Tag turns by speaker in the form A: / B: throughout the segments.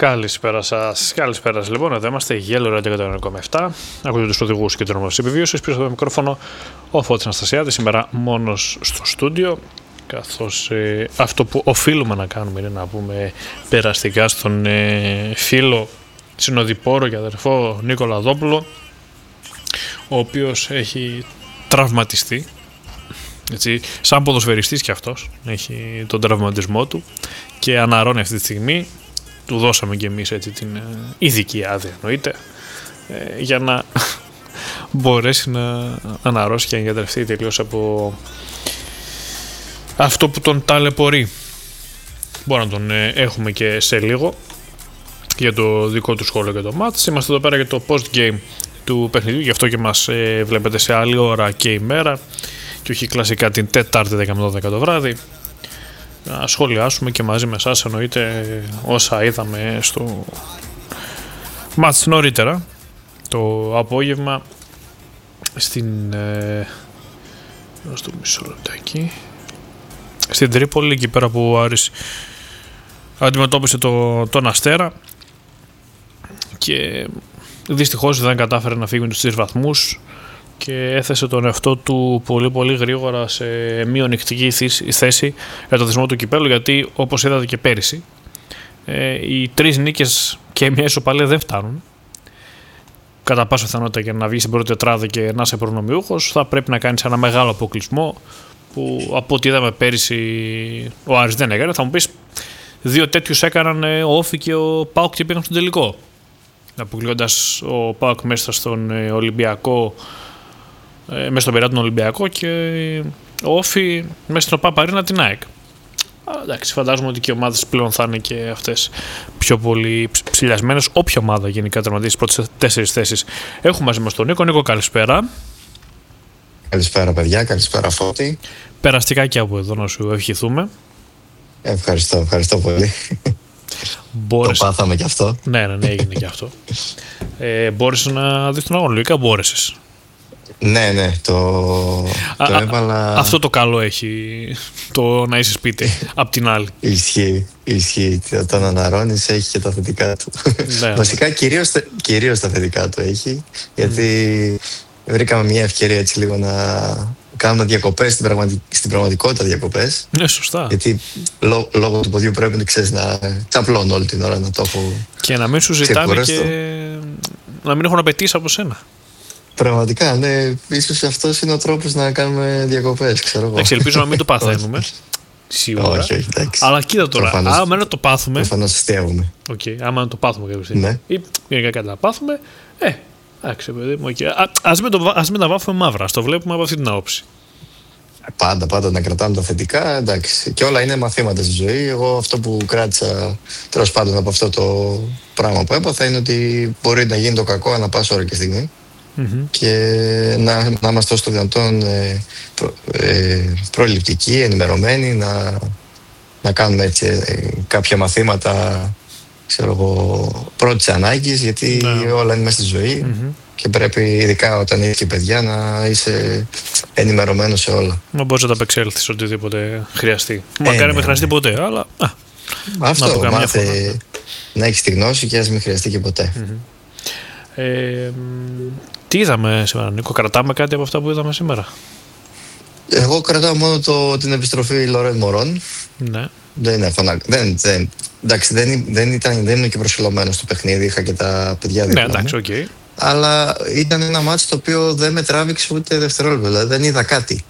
A: Καλησπέρα σας. Καλησπέρα σας. Λοιπόν, εδώ είμαστε Yellow Radio 101,7. Ακούτε τους οδηγούς και την ομάδα της επιβίωσης. Πίσω στο μικρόφωνο ο Φώτης Αναστασιάδης. Σήμερα μόνος στο στούντιο. Καθώς αυτό που οφείλουμε να κάνουμε είναι να πούμε περαστικά στον φίλο, συνοδοιπόρο και αδερφό Νίκολα Δόπουλο, ο οποίος έχει τραυματιστεί. Έτσι, σαν ποδοσφαιριστής κι αυτός έχει τον τραυματισμό του και αναρρώνει αυτή τη στιγμή. Του δώσαμε κι εμείς έτσι την ειδική άδεια, εννοείται, για να μπορέσει να αναρρώσει και να εγκαταλειφθεί τελείως από αυτό που τον ταλαιπωρεί. Μπορεί να τον έχουμε και σε λίγο για το δικό του σχόλιο για το match. Είμαστε εδώ πέρα για το post-game του παιχνιδιού, γι' αυτό και μας βλέπετε σε άλλη ώρα και ημέρα και όχι κλασικά την Τετάρτη 10 με 12 το βράδυ. Να σχολιάσουμε και μαζί με εσάς, εννοείται, όσα είδαμε στο μάτς νωρίτερα το απόγευμα στην Τρίπολη, εκεί πέρα που ο Άρης αντιμετώπισε τον Αστέρα και δυστυχώς δεν κατάφερε να φύγει με τους 3 βαθμούς και έθεσε τον εαυτό του πολύ γρήγορα σε μειονεκτική θέση για το θεσμό του κυπέλλου, γιατί όπως είδατε και πέρυσι οι 3 νίκες και μια ισοπαλία δεν φτάνουν. Κατά πάσα πιθανότητα για να βγει στην πρώτη τετράδα και να είσαι προνομιούχος θα πρέπει να κάνεις ένα μεγάλο αποκλεισμό που από ό,τι είδαμε πέρυσι ο Άρης δεν έκανε. Θα μου πεις 2 τέτοιους έκαναν ο Όφη και ο ΠΑΟΚ και πήγαν στον τελικό, αποκλείοντας ο ΠΑΟΚ μέσα στον Ολυμπιακό, μέσα στον Πειραιά τον Ολυμπιακό και ο Όφη μέσα στην ΟΠΑΠ Αρίνα την ΑΕΚ. Εντάξει, φαντάζομαι ότι και οι ομάδες πλέον θα είναι και αυτές πιο πολύ ψηλιασμένες. Όποια ομάδα γενικά τερματίσει τις πρώτες 4 θέσεις. Έχουμε μαζί μας τον Νίκο. Νίκο, καλησπέρα.
B: Καλησπέρα, παιδιά. Καλησπέρα, Φώτη.
A: Περαστικά και από εδώ να σου ευχηθούμε.
B: Ευχαριστώ πολύ. Το πάθαμε κι αυτό.
A: Ναι, έγινε κι αυτό. Μπόρεσες να δεις τον αγώνα, λογικά μπόρεσες.
B: Ναι, το έβαλα.
A: Αυτό το καλό έχει το να είσαι σπίτι, απ' την άλλη.
B: Ισχύει. Όταν αναρρώνεις έχει και τα θετικά του. Ναι. Βασικά κυρίως τα θετικά του έχει, γιατί βρήκαμε μια ευκαιρία έτσι λίγο να κάνουμε διακοπές, στην πραγματικότητα διακοπές.
A: Ναι, σωστά.
B: Γιατί λόγω του ποδιού πρέπει να τσαπλώνω όλη την ώρα να το έχω.
A: Και να μην σου ζητάνε και να μην έχουν απαιτήσει από σένα.
B: Πραγματικά, ναι, ίσως αυτός είναι ο τρόπος να κάνουμε διακοπές, ξέρω εγώ.
A: Εντάξει, ελπίζω να μην το παθαίνουμε. Σίγουρα.
B: Όχι, εντάξει.
A: Αλλά κοίτα τώρα, άμα να το πάθουμε.
B: Προφανώς αστείευουμε.
A: Άμα να το πάθουμε κάποια στιγμή.
B: Ναι.
A: Ή γενικά κάτι να πάθουμε. Εντάξει, παιδί μου, ας μην τα βάφουμε μαύρα, ας το βλέπουμε από αυτή την άποψη.
B: Πάντα να κρατάμε τα θετικά, εντάξει. Και όλα είναι μαθήματα στη ζωή. Εγώ αυτό που κράτησα τέλος πάντων από αυτό το πράγμα που έπαθα είναι ότι μπορεί να γίνει το κακό ανά πάσα ώρα και στιγμή. Και να είμαστε όσο το δυνατόν προληπτικοί, ενημερωμένοι, να κάνουμε έτσι κάποια μαθήματα, ξέρω εγώ, πρώτης ανάγκης, γιατί όλα είναι μέσα στη ζωή και πρέπει, ειδικά όταν είναι και παιδιά, να είσαι ενημερωμένος σε όλα.
A: Να μπορείς να τα απεξέλθεις οτιδήποτε χρειαστεί. Μακάρι μην χρειαστεί ποτέ, αλλά
B: αυτό, μάθε να έχεις τη γνώση και ας μην χρειαστεί και ποτέ.
A: Τι είδαμε σήμερα, Νίκο? Κρατάμε κάτι από αυτά που είδαμε σήμερα?
B: Εγώ κρατάω μόνο την επιστροφή Λορέν Μωρόν.
A: Ναι.
B: Εντάξει, δεν ήμουν και προσφυλωμένος στο παιχνίδι, είχα και τα παιδιά δίπλα μου.
A: Ναι, εντάξει, okay.
B: Αλλά ήταν ένα μάτσο το οποίο δεν με τράβηξε ούτε δευτερόλεπτο, δηλαδή δεν είδα κάτι.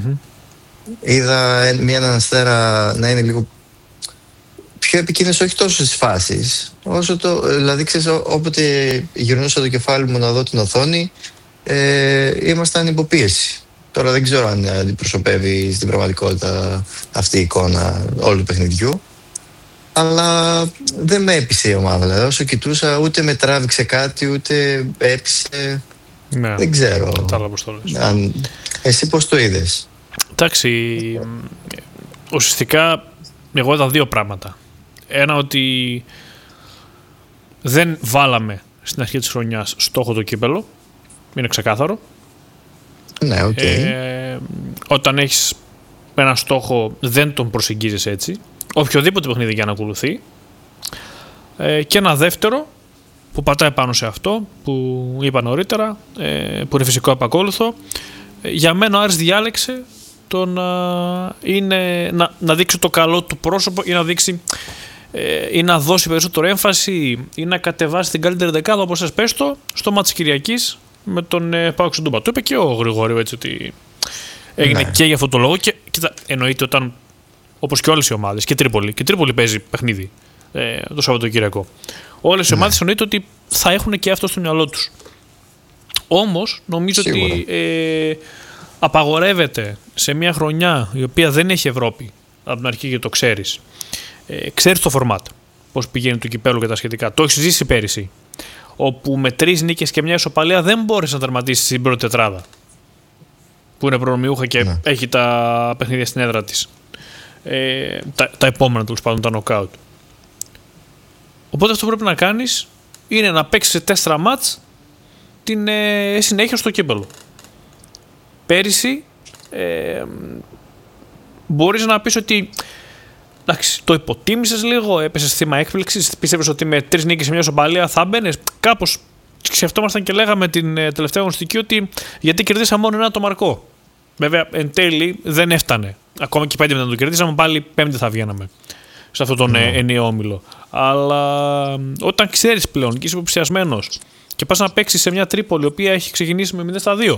B: Είδα έναν Αστέρα να είναι λίγο πιο επικίνδυνος, όχι τόσο στις φάσεις, όσο δηλαδή ξέρεις, όποτε γυρνούσα το κεφάλι μου να δω την οθόνη, ήμασταν υποπίεση. Τώρα δεν ξέρω αν αντιπροσωπεύει στην πραγματικότητα αυτή η εικόνα όλου του παιχνιδιού, αλλά δεν με έπεισε η ομάδα. Δηλαδή, όσο κοιτούσα, ούτε με τράβηξε κάτι, ούτε έπεισε.
A: Ναι,
B: δεν ξέρω.
A: Κατάλαβα πώς το λες.
B: Εσύ πώς το είδες?
A: Εντάξει, ουσιαστικά εγώ είδα 2 πράγματα. Ένα, ότι δεν βάλαμε στην αρχή της χρονιάς στόχο το κύπελλο. Είναι ξεκάθαρο.
B: Ναι,
A: όταν έχεις ένα στόχο δεν τον προσεγγίζεις έτσι. Οποιοδήποτε παιχνίδι για να ακολουθεί. Και ένα δεύτερο που πατάει πάνω σε αυτό που είπα νωρίτερα, που είναι φυσικό επακόλουθο. Για μένα ο Άρης διάλεξε το να δείξει το καλό του πρόσωπο ή να δείξει ή να δώσει περισσότερο έμφαση ή να κατεβάσει την καλύτερη δεκάδα, όπως σας πες το, στο μάτς της Κυριακής με τον ΠΑΟΚ Ντούμπα. Το είπε και ο Γρηγόριου, έτσι, ότι έγινε και για αυτό το λόγο. Και κοίτα, εννοείται όταν, όπως και όλες οι ομάδες, και Τρίπολη παίζει παιχνίδι το Σαββατοκύριακο. Όλες οι ομάδες εννοείται ότι θα έχουν και αυτό στο μυαλό τους. Όμως νομίζω ότι απαγορεύεται σε μια χρονιά η οποία δεν έχει Ευρώπη από την αρχή, και το ξέρεις. Ξέρεις το φορμάτ, πώς πηγαίνει του κυπέλου και τα σχετικά. Το έχεις ζήσει πέρυσι, όπου με 3 νίκες και μια ισοπαλία δεν μπόρεσε να τερματίσει την πρώτη τετράδα, που είναι προνομιούχα και έχει τα παιχνίδια στην έδρα της. Τα επόμενα, τέλος πάντων, τα νοκάουτ. Οπότε αυτό που πρέπει να κάνεις είναι να παίξεις σε 4 μάτς την συνέχεια στο κύπελο. Πέρυσι μπορείς να πεις ότι εντάξει, το υποτίμησες λίγο, έπεσες θύμα έκπληξης, πίστευες ότι με 3 νίκες σε μια ισοπαλία θα μπαίνες. Κάπως σκεφτόμασταν και λέγαμε την τελευταία αγωνιστική ότι γιατί κερδίσαμε μόνο ένα το Μαρκό. Βέβαια εν τέλει δεν έφτανε. Ακόμα και 5 μετά το κερδίσαμε, πάλι 5η θα βγαίναμε σε αυτόν τον ενιαίο όμιλο. Αλλά όταν ξέρεις πλέον και είσαι υποψιασμένος και πας να παίξεις σε μια Τρίπολη η οποία έχει ξεκινήσει με 0-2.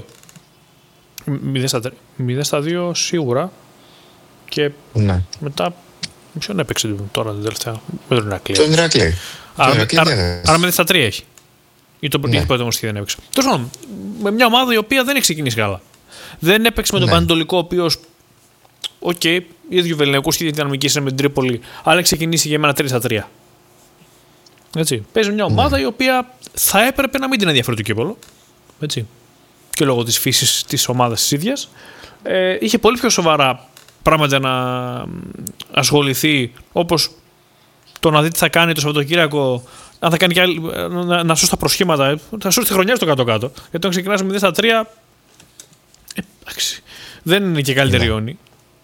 A: 0-2 σίγουρα. Και μετά. Μισόν έπαιξε τώρα την τελευταία. Με τον Ηρακλή.
B: Τον Ηρακλή.
A: Άρα με 0-3 έχει. Ή το πρώτο αγωνιστική δεν έπαιξε. Τέλος πάντων, με μια ομάδα η οποία δεν έχει ξεκινήσει καλά. Δεν έπαιξε με τον Πανετολικό, ο οποίος. Οκ, ίδιο βεληνικό και δυναμική είναι με την Τρίπολη, αλλά έχει ξεκινήσει για μένα 3-3. Έτσι. Παίζει μια ομάδα η οποία θα έπρεπε να μην την ενδιαφέρει το κύπελλο. Έτσι. Και λόγω της φύσης της ομάδας της ίδιας. Είχε πολύ πιο σοβαρά πράγματα να ασχοληθεί, όπως το να δει τι θα κάνει το Σαββατοκύριακο, αν θα κάνει και άλλη, να σώσει τα προσχήματα, θα σώσει τη χρονιά στο κάτω-κάτω. Γιατί όταν ξεκινάς με 0-3, εντάξει, δεν είναι και καλύτερη αιώνη.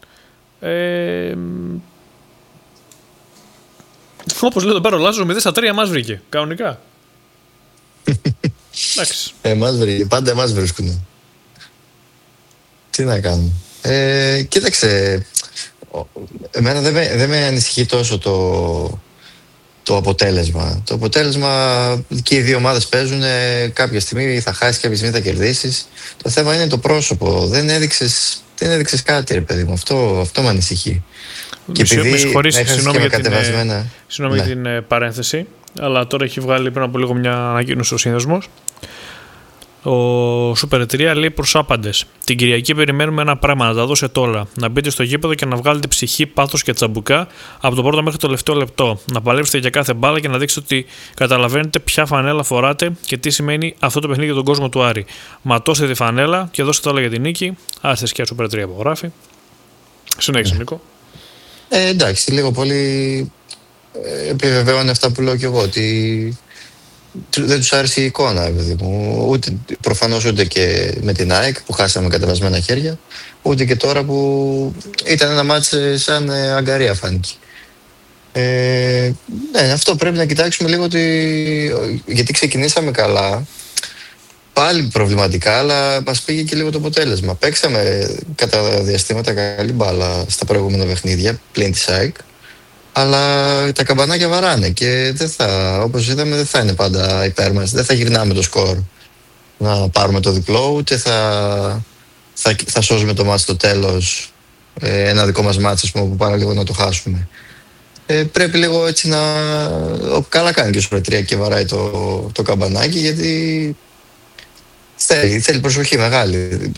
A: Όπως λέει εδώ πέρα ο Λάζος, με 0-3 μας βρήκε, κανονικά. Εντάξει.
B: Εμάς βρήκε, πάντα εμάς βρίσκουν. Τι να κάνουμε. Κοίταξε, εμένα δεν με ανησυχεί τόσο το αποτέλεσμα. Το αποτέλεσμα, και οι δύο ομάδες παίζουν, κάποια στιγμή θα χάσεις, κάποια στιγμή θα κερδίσεις. Το θέμα είναι το πρόσωπο. Δεν έδειξες κάτι, ρε παιδί μου. Αυτό με ανησυχεί.
A: Και επειδή συγγνώμη για την παρένθεση, αλλά τώρα έχει βγάλει πριν από λίγο μια ανακοίνωση ο σύνδεσμος. Ο Σούπερ Εταιρεία λέει προς άπαντες: την Κυριακή περιμένουμε ένα πράγμα, να τα δώσετε όλα. Να μπείτε στο γήπεδο και να βγάλετε ψυχή, πάθος και τσαμπουκά από το πρώτο μέχρι το τελευταίο λεπτό. Να παλέψετε για κάθε μπάλα και να δείξετε ότι καταλαβαίνετε ποια φανέλα φοράτε και τι σημαίνει αυτό το παιχνίδι για τον κόσμο του Άρη. Ματώστε τη φανέλα και δώστε όλα για την νίκη. Άστε σκιά Σούπερ Εταιρεία απογράφει. Συνέχισε, Νίκο.
B: Εντάξει, λίγο πολύ επιβεβαιώνει αυτά που λέω και εγώ, ότι δεν τους άρεσε η εικόνα, παιδί μου. Προφανώς ούτε και με την ΑΕΚ που χάσαμε κατεβασμένα χέρια, ούτε και τώρα που ήταν ένα μάτς σαν αγκαρία φάνηκε. Αυτό πρέπει να κοιτάξουμε λίγο, γιατί ξεκινήσαμε καλά, πάλι προβληματικά, αλλά μας πήγε και λίγο το αποτέλεσμα. Παίξαμε κατά διαστήματα καλή μπάλα στα προηγούμενα παιχνίδια, πλην της ΑΕΚ, αλλά τα καμπανάκια βαράνε και όπως είδαμε, δεν θα είναι πάντα υπέρ μας. Δεν θα γυρνάμε το σκορ να πάρουμε το διπλό, ούτε θα σώζουμε το μάτς στο τέλος, ένα δικό μας μάτς, ας πούμε, που πάρα λίγο να το χάσουμε. Πρέπει λίγο έτσι να... Καλά κάνει και ο Σουπερ και βαράει το καμπανάκι, γιατί θέλει προσοχή μεγάλη.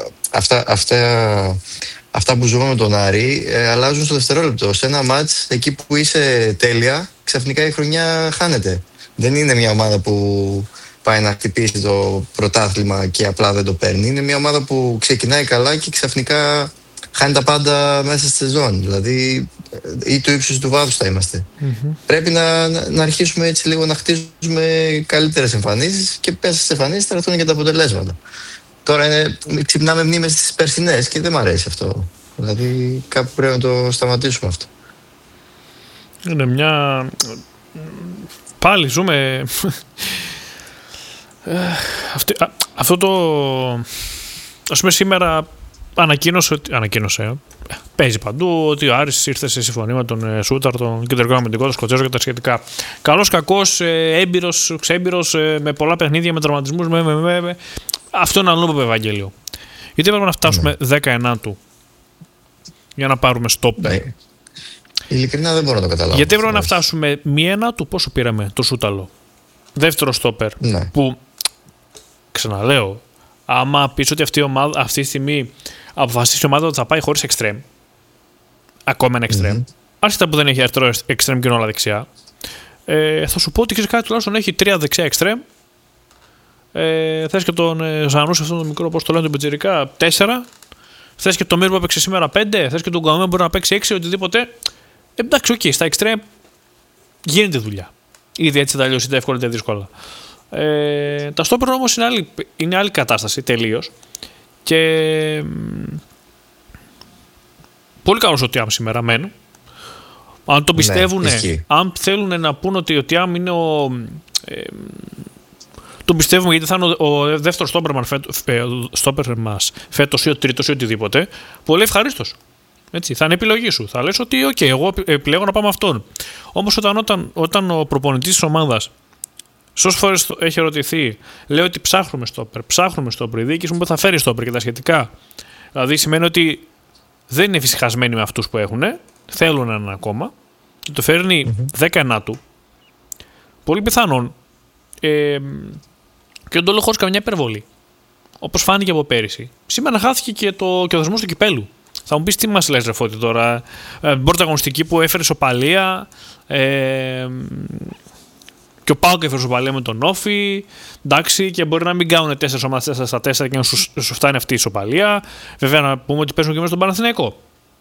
B: Αυτά που ζούμε με τον Άρη αλλάζουν στο δευτερόλεπτο. Σε ένα μάτς, εκεί που είσαι τέλεια, ξαφνικά η χρονιά χάνεται. Δεν είναι μια ομάδα που πάει να χτυπήσει το πρωτάθλημα και απλά δεν το παίρνει. Είναι μια ομάδα που ξεκινάει καλά και ξαφνικά χάνει τα πάντα μέσα στη σεζόν. Δηλαδή, ή του ύψους του βάθους θα είμαστε. Πρέπει να αρχίσουμε έτσι λίγο να χτίζουμε καλύτερες εμφανίσεις, και μέσα στις εμφανίσεις θα έρθουν και τα αποτελέσματα. Τώρα ξυπνάμε μνήμες στις περσινές και δεν μ' αρέσει αυτό. Δηλαδή κάπου πρέπει να το σταματήσουμε αυτό.
A: Είναι πάλι ζούμε. Αυτό το. Ας πούμε σήμερα ανακοίνωσε. Παίζει παντού ότι ο Άρης ήρθε σε συμφωνία με τον Σούταρ, τον κεντρικό αμυντικό, τον Σκοτσέζο και τα σχετικά. Καλός, κακός, έμπειρος, ξέμπειρος, με πολλά παιχνίδια, με τραυματισμούς. Αυτό είναι άλλο Ευαγγέλιο. Γιατί πρέπει να φτάσουμε 19 για να πάρουμε στόπερ. Ναι.
B: Ειλικρινά δεν μπορώ να το καταλάβω.
A: Γιατί πρέπει να φτάσουμε 1 πόσο πήραμε το Σούταλο. Δεύτερο στόπερ. Ναι. Που ξαναλέω, άμα πεις ότι αυτή τη στιγμή αποφασίσει η ομάδα ότι θα πάει χωρίς εξτρέμ, ακόμα ένα εξτρέμ, άσχετα που δεν έχει αριστερό εξτρέμ και όλα δεξιά, θα σου πω ότι ξέρεις κάτι, τουλάχιστον έχει 3 δεξιά εξτρέμ. Θες και τον Ζανούς αυτό το μικρό, πώς το λένε, τον Πετζερικά, 4. Θες και τον Μύρ που έπαιξε σήμερα 5. Θες και τον Γκαμέ μπορεί να παίξει 6, οτιδήποτε. Εντάξει, οκ, στα εξτρέμ γίνεται δουλειά. Ήδη έτσι αλλιώς, είτε εύκολα είτε δύσκολα. Τα στόπερ όμως είναι άλλη κατάσταση τελείως. Και πολύ καλός ο Τιάμ σήμερα μένω. Αν το πιστεύουν, αν θέλουν να πούν ότι ο Τιάμ είναι ο. Τον πιστεύουμε γιατί θα είναι ο δεύτερος στόπερ μας φέτος ή ο τρίτος ή οτιδήποτε. Πολύ ευχαρίστως. Έτσι, θα είναι επιλογή σου. Θα λες ότι οκ, εγώ επιλέγω να πάω με αυτόν. Όμως όταν ο προπονητής της ομάδας, σώσες φορές έχει ερωτηθεί, λέει ότι ψάχνουμε στόπερ, η διοίκηση μου θα φέρει στόπερ και τα σχετικά. Δηλαδή σημαίνει ότι δεν είναι φυσικασμένοι με αυτούς που έχουν, θέλουν έναν ακόμα και το φέρνει 19 του. Πολύ πιθανόν. Και δεν το λέω χωρίς καμιά υπερβολή. Όπως φάνηκε από πέρυσι. Σήμερα χάθηκε και ο δεσμός του κυπέλου. Θα μου πεις τι μας λες ρε Φώτη τώρα. Πρωταγωνιστική που έφερε σοπαλία. Και ο Πάοκ έφερε σοπαλία με τον Όφη. Εντάξει, και μπορεί να μην κάνουν 4 ομάδες 4 στα 4 και να σου φτάνει αυτή η σοπαλία. Βέβαια να πούμε ότι παίζουν και μέσα στον Παναθηναϊκό.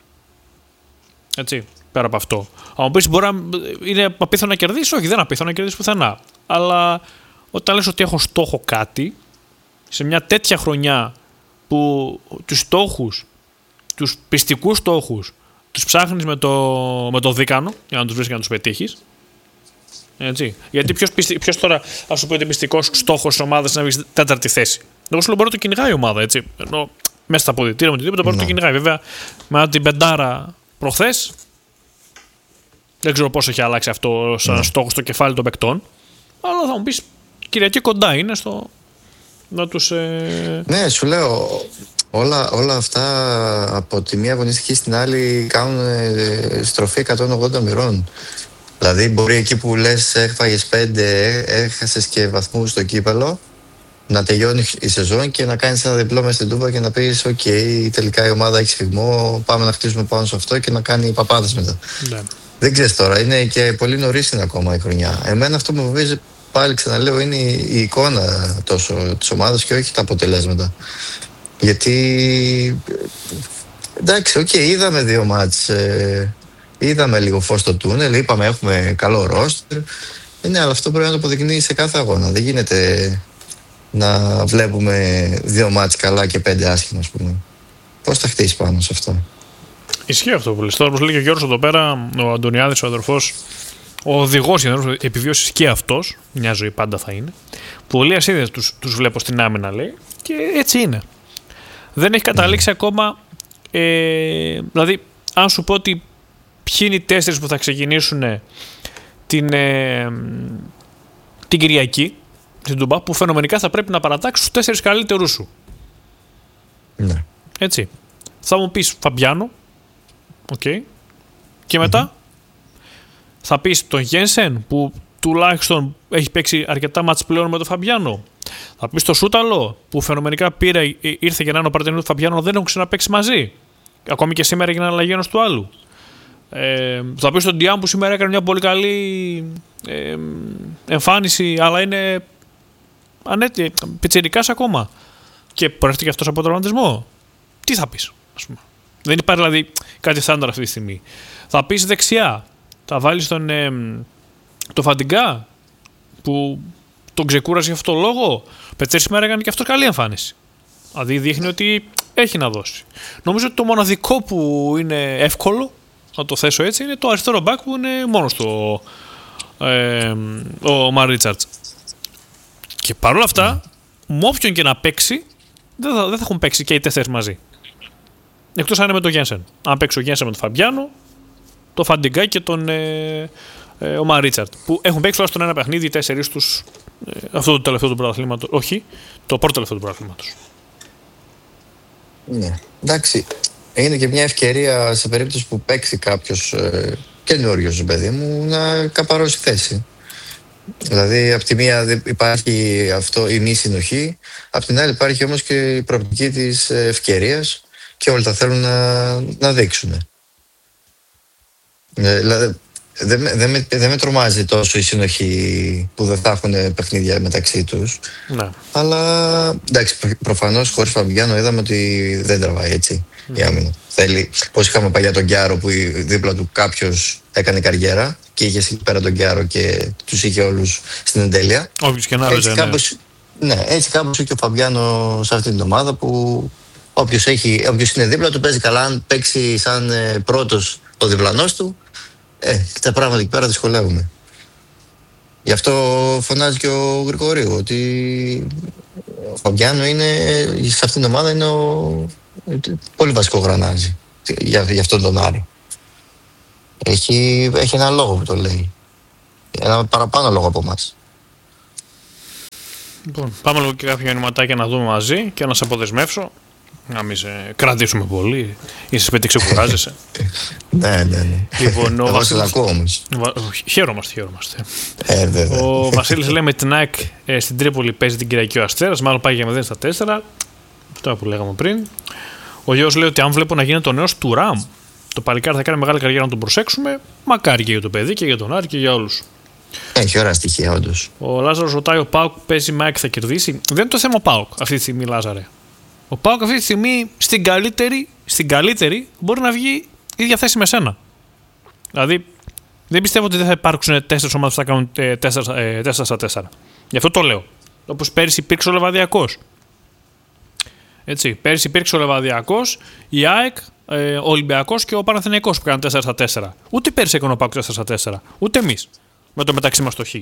A: Έτσι, πέρα από αυτό. Αν μου πεις μπορεί να είναι απίθανο να κερδίσει, όχι, δεν είναι απίθανο να κερδίσει πουθενά. Αλλά όταν λες ότι έχω στόχο κάτι, σε μια τέτοια χρονιά που τους στόχους, τους πιστικούς στόχους, τους ψάχνεις με το δίκανο για να τους βρεις και να τους πετύχεις. Έτσι. Γιατί ποιος τώρα, ας σου πει ότι πιστικός στόχος της ομάδας είναι να βγεις τέταρτη θέση. Εγώ σου λέω μπορεί να το κυνηγάει η ομάδα, έτσι. Ενώ μέσα στα αποδυτήρια με οτιδήποτε μπορεί να το κυνηγάει. Βέβαια, με την πεντάρα προχθές, δεν ξέρω πώς έχει αλλάξει αυτό σαν στόχο στο κεφάλι των παικτών. Αλλά θα μου πεις, Κυριακή κοντά είναι στο να τους.
B: Ναι, σου λέω. Όλα αυτά από τη μία αγωνιστική στην άλλη κάνουν στροφή 180 μοιρών. Δηλαδή μπορεί εκεί που λες έφαγες 5, έχασες και βαθμούς στο κύπελο, να τελειώνει η σεζόν και να κάνεις ένα διπλό μες στην Τούμπα και να πεις οκ, τελικά η ομάδα έχει σφιγμό, πάμε να χτίσουμε πάνω σε αυτό και να κάνει παπάδες μετά. Ναι. Δεν ξέρεις τώρα, είναι και πολύ νωρίς είναι ακόμα η χρονιά. Εμένα αυτό που μου φοβίζει, πάλι ξαναλέω, είναι η εικόνα τόσο της ομάδας και όχι τα αποτελέσματα. Γιατί εντάξει, είδαμε 2 μάτς, είδαμε λίγο φως στο τούνελ, είπαμε έχουμε καλό ρόστερ. Ναι, αλλά αυτό πρέπει να το αποδεικνύει σε κάθε αγώνα. Δεν γίνεται να βλέπουμε 2 μάτς καλά και 5 άσχημα, ας πούμε. Πώς θα χτίσει πάνω σε αυτό.
A: Ισχύει αυτό που λες. Τώρα, όπως λέει και ο Γιώργος εδώ πέρα, ο Αντωνιάδης, ο αδερφός, ο οδηγός επιβίωσης και αυτός, μια ζωή πάντα θα είναι. Πολλοί ασίδες τους βλέπω στην άμυνα, λέει, και έτσι είναι. Δεν έχει καταλήξει ακόμα. Δηλαδή, αν σου πω ότι ποιοι είναι οι 4 που θα ξεκινήσουν την Κυριακή στην Τούμπα, που φαινομενικά θα πρέπει να παρατάξεις τους 4 καλύτερους σου. Ναι. Έτσι. Θα μου πεις Φαμπιάνο. Okay. Και μετά θα πεις τον Γένσεν που τουλάχιστον έχει παίξει αρκετά μάτς πλέον με τον Φαμπιάνο. Θα πεις τον Σούταλο που φαινομενικά ήρθε για να είναι ο παρτενέρ του Φαμπιάνο, δεν έχουν ξαναπαίξει μαζί. Ακόμη και σήμερα έγινε αλλαγή ενός του άλλου. Θα πεις τον Ντιάμ που σήμερα έκανε μια πολύ καλή εμφάνιση, αλλά είναι πιτσιρικάς ακόμα. Και προέρχεται και αυτός από τραυματισμό. Τι θα πεις, ας πούμε. Δεν υπάρχει δηλαδή κάτι θάνατο αυτή τη στιγμή. Θα πεις δεξιά. Θα βάλεις το Φαντιγκά που τον ξεκούρασε για αυτόν τον λόγο. Πετσέρ σήμερα έκανε και αυτό καλή εμφάνιση. Δηλαδή δείχνει ότι έχει να δώσει. Νομίζω ότι το μοναδικό που είναι εύκολο, να το θέσω έτσι, είναι το αριστερό μπακ που είναι μόνος του ο Μαρ Ρίτσαρτς. Και παρόλα αυτά, με όποιον και να παίξει, δεν θα έχουν παίξει και οι 4 μαζί. Εκτός αν είναι με τον Γένσεν. Αν παίξει ο Γένσεν με τον Φαμπιάνο, τον Φαντιγκά και τον ο Μαρ Ρίτσαρτ. Που έχουν παίξει τουλάχιστον ένα παιχνίδι οι 4 τους αυτό το τελευταίο του πρωταθλήματος. Όχι, το πρώτο τελευταίο του πρωταθλήματος.
B: Ναι, εντάξει. Είναι και μια ευκαιρία σε περίπτωση που παίξει κάποιος καινούριος, παιδί μου, να καπαρώσει θέση. Δηλαδή, από τη μία υπάρχει αυτό, η μη συνοχή, από την άλλη υπάρχει όμως και η προοπτική της ευκαιρίας και όλοι τα θέλουν να δείξουν. Δηλαδή, δεν με τρομάζει τόσο η συνοχή που δεν θα έχουν παιχνίδια μεταξύ τους.
A: Ναι.
B: Αλλά εντάξει, προφανώς χωρίς Φαμπιάνο είδαμε ότι δεν τραβάει έτσι η άμυνα. Θέλει, πώς είχαμε παλιά τον Κιάρο που δίπλα του κάποιος έκανε καριέρα και είχε εκεί πέρα τον Κιάρο και τους είχε όλους στην εντέλεια.
A: Όποιος και να ρωτήσει.
B: Ναι, έτσι κάπως και ο Φαμπιάνο σε αυτή την ομάδα που όποιος είναι δίπλα του παίζει καλά. Αν παίξει σαν πρώτος ο διπλανός του, τα πράγματα εκεί πέρα δυσκολεύουμε. Γι' αυτό φωνάζει και ο Γρηγορίου ότι ο Φαμπιάνο σε αυτήν την ομάδα είναι πολύ βασικό γρανάζι για αυτόν τον Άρη. Έχει ένα λόγο που το λέει. Ένα παραπάνω λόγο από εμάς.
A: Λοιπόν, πάμε λίγο και κάποια μηνυματάκια να δούμε μαζί και να σε αποδεσμεύσω. Να μην σε κρατήσουμε πολύ. Είσαι σπίτι, ξεκουράζεσαι.
B: Ναι.
A: Λοιπόν,
B: εγώ σε ακούω όμως.
A: Χαίρομαστε.
B: Βέβαια.
A: Ο Βασίλης λέει με την ΑΕΚ στην Τρίπολη παίζει την Κυριακή ο Αστέρας. Μάλλον πάει για 0-4. Αυτό που λέγαμε πριν. Ο Γιώργος λέει ότι αν βλέπω να γίνεται ο νέος του Ραμ, το παλικάρι θα κάνει μεγάλη καριέρα να τον προσέξουμε. Μακάρι και για το παιδί και για τον Άρη και για όλους.
B: Έχει ωραία στοιχεία, όντως.
A: Ο Λάζαρος ρωτάει: ο ΠΑΟΚ παίζει με ΑΕΚ θα κερδίσει. Δεν είναι το θέμα ΠΑΟΚ αυτή τη στιγμή, Λάζαρε. Ο ΠΑΟΚ αυτή τη στιγμή στην καλύτερη μπορεί να βγει ίδια θέση με σένα. Δηλαδή δεν πιστεύω ότι δεν θα υπάρξουν 4 ομάδες που θα κάνουν 4-4. Γι' αυτό το λέω. Όπως πέρυσι υπήρξε ο Λεβαδιακός. Έτσι, πέρυσι υπήρξε ο Λεβαδιακός, η ΑΕΚ, ο Ολυμπιακός και ο Παναθηναϊκός που κάνουν 4-4. Ούτε πέρυσι έκανε ο ΠΑΟΚ 4-4. Ούτε εμείς. Με το μεταξύ μας το Χ.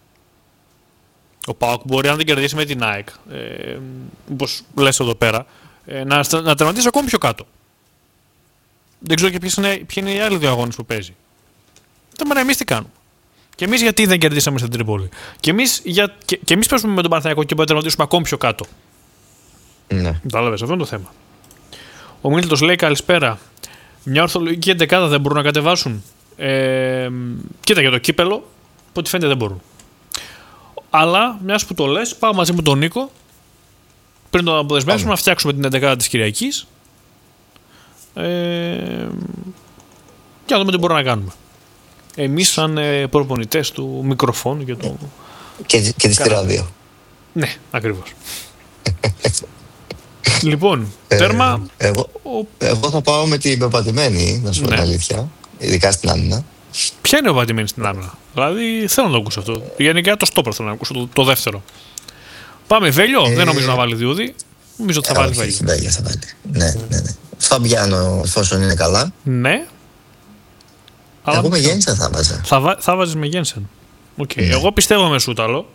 A: Ο ΠΑΟΚ μπορεί, αν δεν κερδίσει με την ΑΕΚ, όπως λες εδώ πέρα, να τερματίσει ακόμη πιο κάτω. Δεν ξέρω και ποιοι είναι οι άλλοι δύο αγώνες που παίζει. Τώρα εμείς τι κάνουμε. Και εμείς γιατί δεν κερδίσαμε στην Τρίπολη. Και εμείς παίζουμε με τον Παναθηναϊκό και μπορούμε να τερματίσουμε ακόμη πιο κάτω.
B: Ναι.
A: Κατάλαβες, αυτό είναι το θέμα. Ο Μίλτος λέει καλησπέρα. Μια ορθολογική εντεκάδα δεν μπορούν να κατεβάσουν. Κοίτα για το κύπελο, από ό,τι φαίνεται δεν μπορούν. Αλλά, μιας που το λες, πάω μαζί με τον Νίκο πριν τον αποδεσμεύσουμε να φτιάξουμε την 11η της Κυριακής και να δούμε τι μπορούμε να κάνουμε. Εμείς σαν προπονητές του μικροφόνου και του...
B: και της ράδιο.
A: Ναι, ακριβώς. Λοιπόν, τέρμα...
B: Εγώ θα πάω με την πεπατημένη, να σου πω την αλήθεια, ειδικά στην άμυνα.
A: Ποια είναι πεπατημένη στην άμυνα? Δηλαδή θέλω να το ακούσω αυτό. Γενικά το στόπερ θέλω να ακούσω, το δεύτερο. Πάμε Βέλιο, δεν νομίζω να βάλει Διούδη. Νομίζω ότι θα βάλει Βέλιο.
B: Βέλιο θα βάλει. Ναι. Φαμπιάνο, εφόσον είναι καλά.
A: Ναι.
B: Εγώ με Γένσεν θα βάζα.
A: Θα βάζεις με Γένσεν. Okay. Ναι. Εγώ πιστεύω με Σούταλο.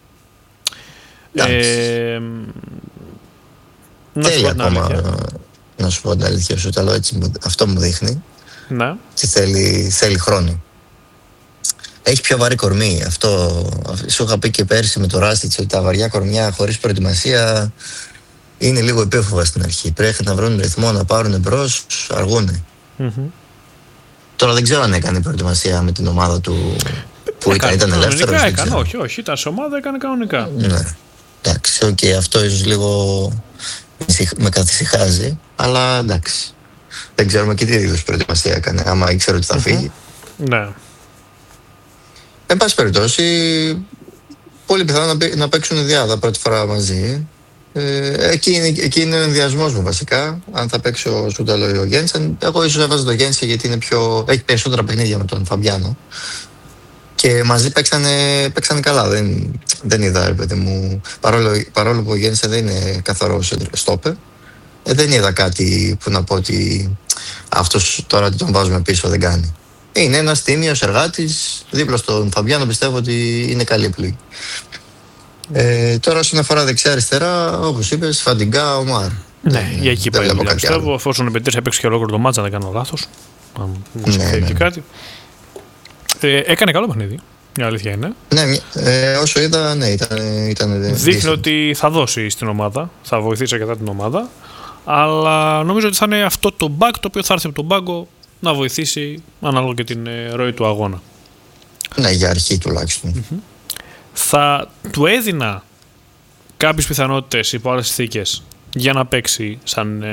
B: Θέλει ακόμα να σου πω την αλήθεια. Ο Σούταλο έτσι αυτό μου δείχνει.
A: Ναι.
B: Και θέλει χρόνο. Έχει πιο βαρύ κορμί. Αυτό σου είχα πει και πέρσι με το Ράστιτς ότι τα βαριά κορμιά χωρίς προετοιμασία είναι λίγο επίφοβα στην αρχή. Πρέπει να βρουν ρυθμό, να πάρουν μπρος, αργούνε. Τώρα δεν ξέρω αν έκανε προετοιμασία με την ομάδα του που ήταν ελεύθερος.
A: Όχι, ήταν σε ομάδα, έκανε κανονικά.
B: Ναι. Εντάξει, αυτό ίσως λίγο με καθησυχάζει, αλλά εντάξει. Δεν ξέρουμε και τι είδους προετοιμασία έκανε, άμα ήξερε ότι θα φύγει.
A: Ναι.
B: Εν πάση περιπτώσει, πολύ πιθανό να παίξουν διάδα πρώτη φορά μαζί. Εκεί είναι ο ενδιασμός μου βασικά. Αν θα παίξει ο Σούταλο ή ο Γένσεν. Εγώ ίσως έβαζα τον Γένσεν γιατί έχει περισσότερα παιχνίδια με τον Φαμπιάνο. Και μαζί παίξανε καλά. Δεν είδα, ρε παιδί μου. Παρόλο που ο Γένσεν δεν είναι καθαρός στόπερ, δεν είδα κάτι που να πω ότι αυτός τώρα τον βάζουμε πίσω δεν κάνει. Είναι ένας τίμιος εργάτης. Δίπλα στον Φαμπιάνο πιστεύω ότι είναι καλή επιλογή. Τώρα όσον αφορά δεξιά-αριστερά, όπως είπες, Φαντιγκά, Ομάρ.
A: Ναι, για εκεί πάει. Πιστεύω, εφόσον ο Πετρής έπαιξε και ολόκληρο το μάτσα, δεν κάνω λάθος. Αν μου σκεφτεί κάτι. Έκανε καλό παιχνίδι. Η αλήθεια είναι.
B: Ναι, όσο είδα, ναι, ήταν.
A: Δείχνει ότι θα δώσει στην ομάδα, θα βοηθήσει αρκετά την ομάδα. Αλλά νομίζω ότι θα είναι αυτό το back το οποίο θα έρθει από τον πάγκο να βοηθήσει ανάλογα και την ροή του αγώνα.
B: Ναι, για αρχή τουλάχιστον.
A: Θα του έδινα κάποιες πιθανότητες υπό άλλες συνθήκες για να παίξει σαν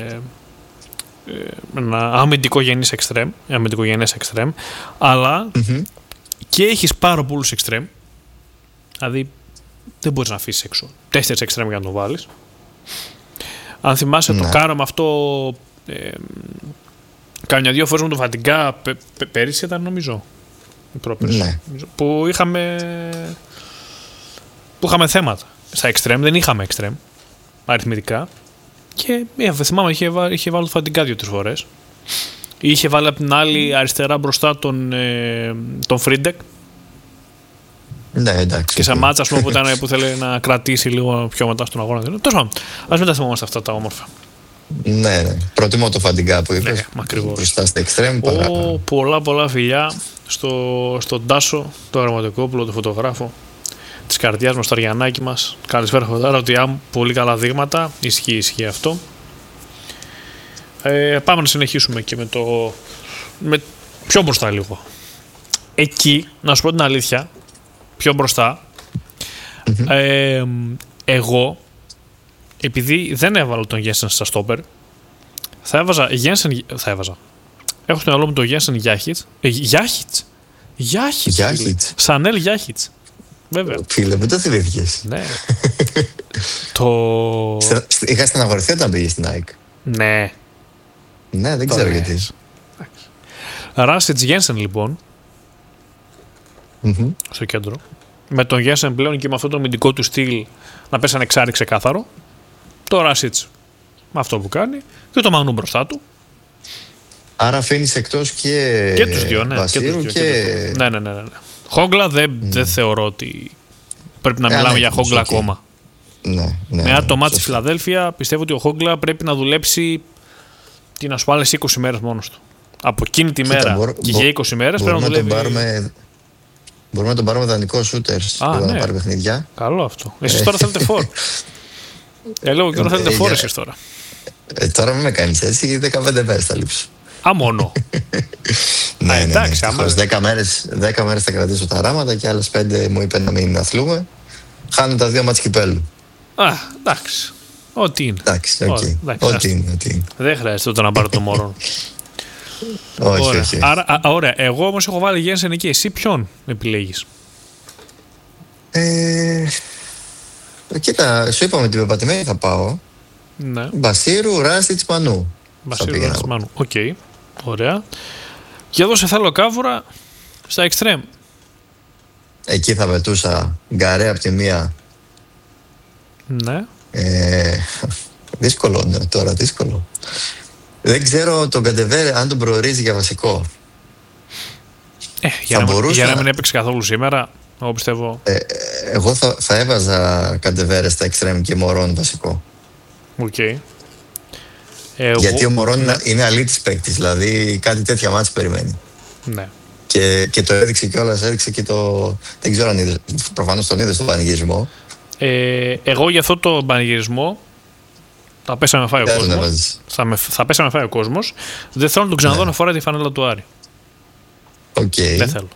A: ένα αμυντικογενές εξτρέμ, αλλά και έχεις πάρα πολλούς εξτρέμ, δηλαδή δεν μπορείς να αφήσεις έξω 4 εξτρέμ για να το βάλεις. Αν θυμάσαι το κάναμε αυτό κάμια 2 φορές με τον Φαντιγκά πέρυσι ήταν νομίζω, που είχαμε θέματα στα εξτρέμ, δεν είχαμε εξτρέμ αριθμητικά και θυμάμαι είχε βάλει το Φαντιγκά 2-3 φορές. Είχε βάλει από την άλλη αριστερά μπροστά τον Φρίντεκ.
B: Ναι, εντάξει.
A: Και σε μάτσα που θέλει να κρατήσει λίγο πιο μετά στον αγώνα. Τέλος πάντων, ας μην τα θυμόμαστε αυτά τα όμορφα.
B: Ναι. Προτιμώ το Φαντιγκά που είπες. Μπροστά στα εξτρέμ.
A: Πολλά φιλιά στον Τάσο, το Γραμματικόπουλο, τον φωτογράφο της καρδιάς μας, το Αριανάκι μας. Καλησπέρα, Φωτάρα. Πολύ καλά δείγματα. Ισχύει αυτό. Πάμε να συνεχίσουμε και με πιο μπροστά λίγο. Εκεί, να σου πω την αλήθεια, πιο μπροστά, εγώ, επειδή δεν έβαλα τον Γένσεν στα στόπερ, θα έβαζα έχω στο μυαλό μου τον Γένσεν Γιάχιτς. Σανέλ Γιάχιτς. Βέβαια.
B: Φίλε, δεν το θυμήθηκες.
A: Ναι.
B: Είχα στεναχωρηθεί όταν πήγε στην ΑΕΚ.
A: Ναι.
B: Ναι, δεν ξέρω γιατί.
A: Ράσιτς Γένσεν λοιπόν, στο κέντρο. Με τον Γένσεν πλέον και με αυτό το αμυντικό του στυλ να πέσει ανεξάρι ξεκάθαρο. Το Ράσιτς με αυτό που κάνει και το Μανού μπροστά του.
B: Άρα αφήνεις εκτός και
A: τους δύο, ναι.
B: Βασίρου
A: Ναι. Χόγκλα δεν θεωρώ ότι πρέπει να μιλάμε για Χόγκλα ακόμα.
B: Ναι,
A: το μάτι της Φιλαδέλφια πιστεύω ότι ο Χόγκλα πρέπει να δουλέψει την ασφάλεια 20 μέρες μόνος του. Από εκείνη τη μέρα και για 20 μέρες πρέπει να δουλεύει.
B: Μπορούμε να τον πάρουμε δανεικό σούτερς που να πάρει παιχνίδια.
A: Καλό αυτό. Εσείς τώρα θέλετε φόρ. Λέω και τώρα θέλετε φόρ εσείς τώρα.
B: Τώρα μην με κάνεις έτσι, 15 μέρες θα λείψω.
A: Μόνο.
B: Ναι. Εντάξει, 10 μέρες θα κρατήσω τα ράματα και άλλες 5 μου είπε να μην αθλούμε. Χάνω τα 2 μάτς κυπέλλου.
A: Εντάξει. Ό,τι είναι.
B: Εντάξει, ό,τι είναι.
A: Δεν χρειάζεται τότε να πάρω το μωρό.
B: Όχι.
A: Άρα, ωραία. Εγώ όμως έχω βάλει Γένσεν εκεί. Εσύ ποιον επιλέγεις?
B: Κοίτα, σου είπαμε την πεπατημένη θα πάω.
A: Ναι.
B: Μπασίρου, Ράσιτς, Μανού.
A: Οκ. Ωραία. Και εδώ σε θέλω κάβουρα στα εξτρέμ.
B: Εκεί θα πετούσα Γκαρέ από τη μία.
A: Ναι.
B: Δύσκολο τώρα, δύσκολο. Δεν ξέρω τον Καντεβέρε αν τον προορίζει για βασικό.
A: Για να μην έπαιξε καθόλου σήμερα, εγώ πιστεύω.
B: Εγώ θα έβαζα Καντεβέρε στα εξτρέμ και Μωρόν βασικό.
A: Okay.
B: Γιατί ο Μωρόν είναι αλήτης παίκτης, δηλαδή κάτι τέτοια μάτς περιμένει.
A: Ναι.
B: Και το έδειξε κιόλας, έδειξε και το. Δεν ξέρω αν είδες, προφανώς τον είδες στον πανηγυρισμό.
A: Εγώ για αυτό το πανηγυρισμό θα πέσαμε να φάει ο κόσμος. Θα πέσαμε να φάει ο κόσμος. Δεν θέλω να τον ξαναδώ να φοράει τη φανέλα του Άρη. Δεν θέλω.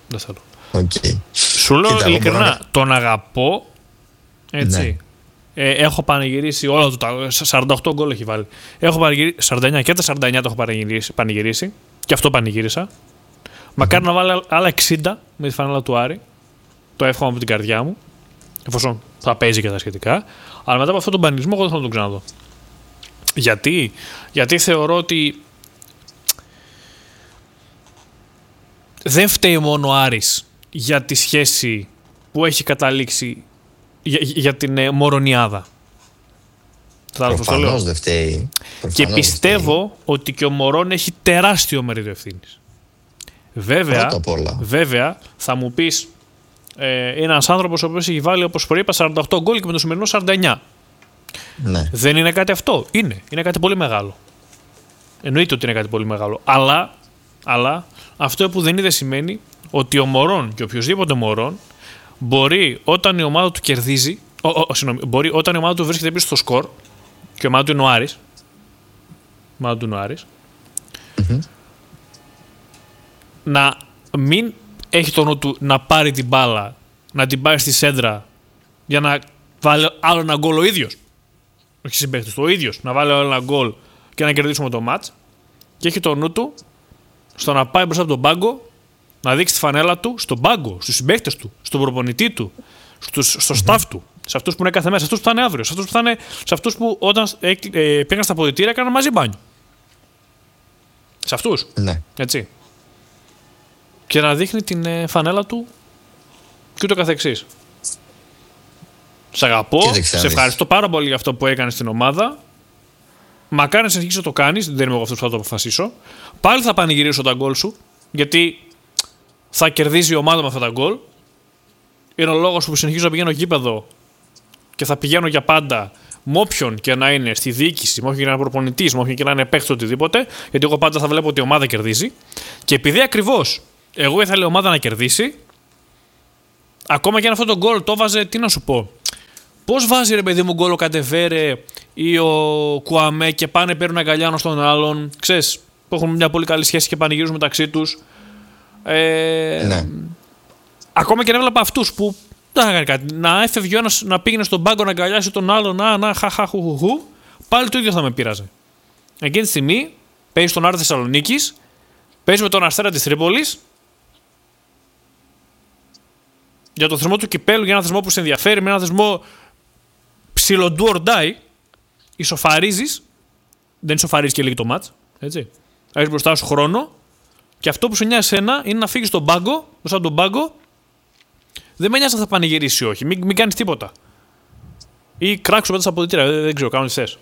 A: Σου λέω ειλικρινά, τον αγαπώ. Έτσι. Ναι. Έχω πανηγυρίσει όλα του τα 48 γκολ έχει βάλει. Έχω πανηγυρίσει 49 και τα 49 το έχω πανηγυρίσει. Και αυτό πανηγύρισα. Μακάρι να βάλει άλλα 60 με τη φανέλα του Άρη. Το εύχομαι από την καρδιά μου. Εφόσον θα παίζει και τα σχετικά. Αλλά μετά από αυτόν τον πανηγυρισμό, εγώ δεν θέλω να τον ξαναδώ. Γιατί θεωρώ ότι δεν φταίει μόνο ο Άρης για τη σχέση που έχει καταλήξει για την Μωρονιάδα.
B: Προφανώς δεν φταίει.
A: Και πιστεύω ότι και ο Μωρόν έχει τεράστιο μερίδιο ευθύνης. Βέβαια, θα μου πεις ένας άνθρωπος ο οποίος έχει βάλει, όπως προείπα, 48 γκολ και με το σημερινό 49.
B: Ναι.
A: Δεν είναι κάτι αυτό. Είναι κάτι πολύ μεγάλο. Εννοείται ότι είναι κάτι πολύ μεγάλο. Αλλά αυτό που δεν είναι σημαίνει ότι ο Μωρόν και οποιοδήποτε Μωρόν μπορεί όταν η ομάδα του κερδίζει, μπορεί όταν η ομάδα του βρίσκεται πίσω στο σκορ και η ομάδα του είναι ο Άρης, να μην έχει το νου του να πάρει την μπάλα, να την πάρει στη σέντρα για να βάλει άλλο ένα γκολ ο ίδιος. Όχι συμπαίκτης του, ο ίδιος να βάλει άλλο ένα γκολ και να κερδίσουμε το μάτς. Και έχει το νου του στο να πάει μπροστά από τον πάγκο, να δείξει τη φανέλα του στον πάγκο, στους συμπαίκτες του, στον προπονητή του, στο staff του, σε αυτούς που είναι κάθε μέρα, σε αυτούς που θα είναι αύριο, σε αυτούς που όταν πήγαν στα αποδυτήρια έκαναν μαζί μπάνιο. Σε αυτούς.
B: Ναι.
A: Έτσι. Και να δείχνει την φανέλα του και ούτω καθεξής. Σ' αγαπώ, σε ευχαριστώ πάρα πολύ για αυτό που έκανες στην ομάδα. Μακάρι να συνεχίσεις να το κάνεις, δεν είμαι εγώ αυτός που θα το αποφασίσω. Πάλι θα πανηγυρίσω τα γκολ σου, γιατί θα κερδίζει η ομάδα με αυτά τα γκολ. Είναι ο λόγος που συνεχίζω να πηγαίνω γήπεδο και θα πηγαίνω για πάντα με όποιον και να είναι στη διοίκηση, με όποιον και να είναι προπονητής, με όποιον και να είναι παίκτης οτιδήποτε, γιατί εγώ πάντα θα βλέπω ότι η ομάδα κερδίζει. Και επειδή ακριβώς εγώ ήθελα η ομάδα να κερδίσει, ακόμα και αν αυτό το γκολ το βάζε, τι να σου πω. Πώς βάζει ρε παιδί μου γκολ ο Καντεβέρε ή ο Κουαμέ και πάνε παίρνουν αγκαλιά στον άλλον, ξέρεις, που έχουν μια πολύ καλή σχέση και πανηγυρίζουν μεταξύ τους.
B: Ναι.
A: Ακόμα και να έβλεπα αυτούς που δεν θα κάνει κάτι. Να έφευγε ο ένας να πήγαινε στον πάγκο να αγκαλιάσει τον άλλον, χαχαχουχουχου, πάλι το ίδιο θα με πείραζε. Εκείνη τη στιγμή παίζει στον Άρη Θεσσαλονίκης, παίζει με τον Αστέρα της Τρίπολης για τον θεσμό του κυπέλου, για ένα θεσμό που σε ενδιαφέρει, με ένα θεσμό ψιλο do or die. Ισοφαρίζεις, δεν ισοφαρίζεις και λίγη το μάτς, έτσι. Έχεις μπροστά σου χρόνο και αυτό που σου νοιάζει εσένα είναι να φύγεις στον πάγκο, μπροστά από τον πάγκο. Δεν με νοιάζει αν θα πανηγυρίσει ή όχι, μην κάνεις τίποτα. Ή κράξου μετά στα αποδυτήρια, δεν ξέρω, κάνω τι θες.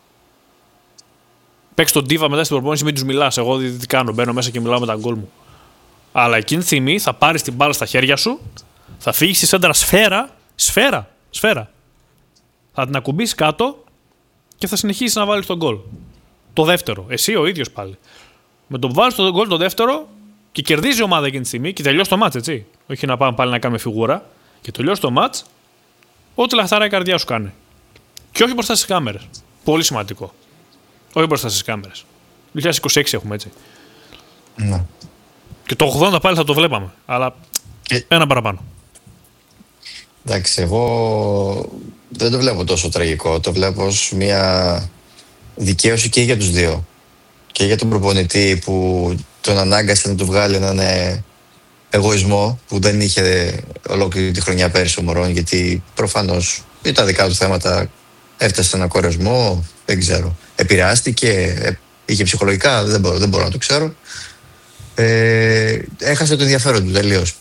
A: Παίξεις τον ντίβα μετά στην προπόνηση, μην τους μιλάς. Εγώ τι κάνω, μπαίνω μέσα και μιλάω με τα γκολ μου. Αλλά εκείνη τη στιγμή θα πάρεις την μπάλα στα χέρια σου, θα φύγεις στη σέντρα σφαίρα. Θα την ακουμπήσεις κάτω και θα συνεχίσεις να βάλεις τον γκολ. Το δεύτερο, εσύ ο ίδιος πάλι. Με το που βάλεις τον γκολ το δεύτερο και κερδίζει η ομάδα εκείνη τη στιγμή και τελειώσει το μάτς, έτσι. Όχι να πάμε πάλι να κάνουμε φιγούρα. Και τελειώσει το μάτς, ό,τι λαχταράει η καρδιά σου κάνει. Και όχι μπροστά στις κάμερες. Πολύ σημαντικό. Όχι μπροστά στις κάμερες. 2026 έχουμε, έτσι.
B: Ναι.
A: Και το 80 πάλι θα το βλέπαμε. Αλλά ένα παραπάνω.
B: Εντάξει, εγώ δεν το βλέπω τόσο τραγικό. Το βλέπω ως μια δικαίωση και για τους δύο. Και για τον προπονητή που τον ανάγκασε να του βγάλει έναν εγωισμό που δεν είχε ολόκληρη τη χρονιά πέρυσι ο Μωρόν, γιατί προφανώς ήταν δικά του θέματα, έφτασε σε ένα κορεσμό, δεν ξέρω. Επηρεάστηκε, είχε ψυχολογικά, δεν μπορώ να το ξέρω. Έχασε το ενδιαφέρον του τελείως.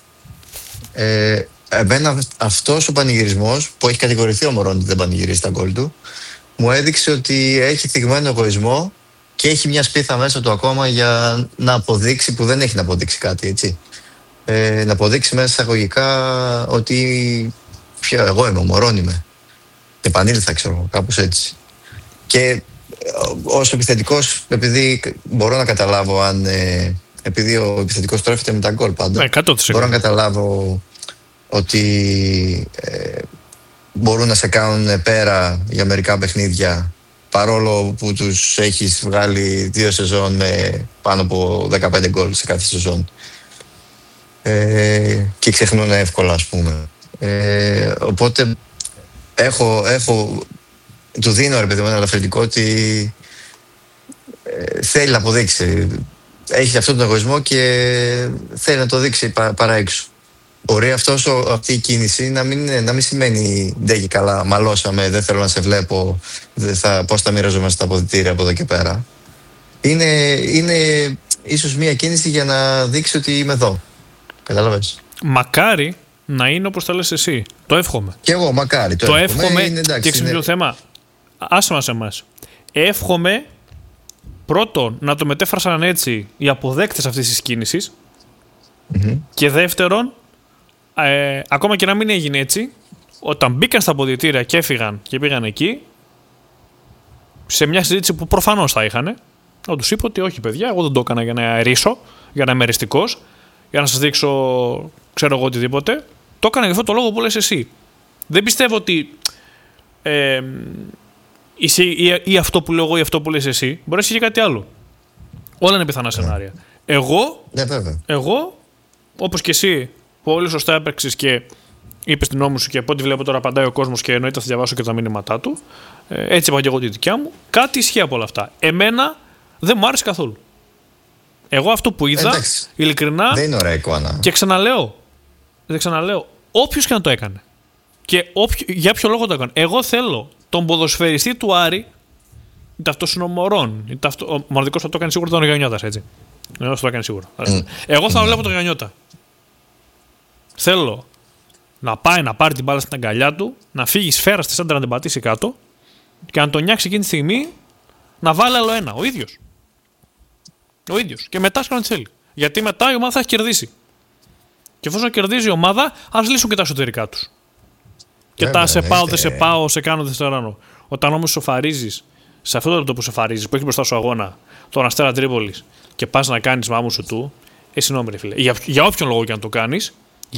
B: Εμένα αυτός ο πανηγυρισμός που έχει κατηγορηθεί ο Μωρόν ότι δεν πανηγυρίζει τα γκολ του, μου έδειξε ότι έχει θυγμένο εγωισμό και έχει μια σπίθα μέσα του ακόμα για να αποδείξει, που δεν έχει να αποδείξει κάτι, έτσι. Να αποδείξει μέσα εισαγωγικά ότι εγώ είμαι, ο Μωρόν είμαι. Επανήλθα, ξέρω, κάπως έτσι. Και ως επιθετικός, επειδή μπορώ να καταλάβω αν επειδή ο επιθετικός τρέφεται με τα γκολ πάντα, μπορώ να καταλάβω ότι μπορούν να σε κάνουν πέρα για μερικά παιχνίδια, παρόλο που τους έχεις βγάλει 2 σεζόν με πάνω από 15 γκολ σε κάθε σεζόν, και ξεχνούν εύκολα, ας πούμε. Οπότε του δίνω, ρε παιδί μου, ένα ελαφρυντικό ότι θέλει να αποδείξει. Έχει αυτόν τον εγωισμό και θέλει να το δείξει παρά έξω. Μπορεί αυτή η κίνηση να μην σημαίνει ντε και καλά, μαλώσαμε, δεν θέλω να σε βλέπω, πώς θα μοιραζόμαστε τα αποδυτήρια από εδώ και πέρα. Είναι ίσως μια κίνηση για να δείξει ότι είμαι εδώ. Κατάλαβες.
A: Μακάρι να είναι όπως τα λες εσύ. Το εύχομαι.
B: Και εγώ μακάρι.
A: Το εύχομαι. Και ξέρεις το θέμα. Άσε μας εμάς. Εύχομαι πρώτον να το μετέφρασαν έτσι οι αποδέκτες αυτής της κίνησης, Και δεύτερον, ακόμα και να μην έγινε έτσι, όταν μπήκαν στα αποδυτήρια και έφυγαν και πήγαν εκεί, σε μια συζήτηση που προφανώς θα είχαν, να τους είπα ότι όχι παιδιά, εγώ δεν το έκανα για να αερίσω, για να είμαι εριστικός, για να σας δείξω ξέρω εγώ οτιδήποτε. Το έκανα για αυτό το λόγο που λες εσύ. Δεν πιστεύω ότι ή αυτό που λέω εγώ ή αυτό που λες εσύ, μπορεί να είσαι και κάτι άλλο. Όλα είναι πιθανά σενάρια. Εγώ, όπως και εσύ, πολύ σωστά έπαιξες και είπες την νόμη σου και από ό,τι βλέπω τώρα απαντάει ο κόσμος και εννοείται θα διαβάσω και τα μήνυματά του. Έτσι είπα και εγώ τη δικιά μου. Κάτι ισχύει από όλα αυτά. Εμένα δεν μου άρεσε καθόλου. Εγώ αυτό που είδα, ειλικρινά.
B: Δεν είναι ωραία εικόνα.
A: Και ξαναλέω, όποιος και να το έκανε. Και για ποιο λόγο το έκανε. Εγώ θέλω τον ποδοσφαιριστή του Άρη, είτε αυτό είναι ο Μωρόν, ο μοναδικός που το έκανε σίγουρα ήταν ο Γιαννιώτας, έτσι. Εγώ θα το έκανε σίγουρα. Εγώ θα βλέπω τον Γιαννιώτα. Θέλω να πάει να πάρει την μπάλα στην αγκαλιά του, να φύγει σφαίρα στη σέντρα να την πατήσει κάτω και αν τον νιάξει εκείνη τη στιγμή να βάλει άλλο ένα. Ο ίδιος. Και μετά σκάνε τι θέλει. Γιατί μετά η ομάδα θα έχει κερδίσει. Και εφόσον κερδίζει η ομάδα, ας λύσουν και τα εσωτερικά τους. Και τα σε πάω, δεν σε πάω, σε κάνω, δεν σε ράνω. Όταν όμως σοφαρίζεις, σε αυτό το λεπτό που σοφαρίζεις, που έχει μπροστά σου αγώνα, τον Αστέρα Τρίπολης και πας να κάνεις μάμου σου του, συγγνώμη ρε φίλε, για όποιον λόγο και αν το κάνεις,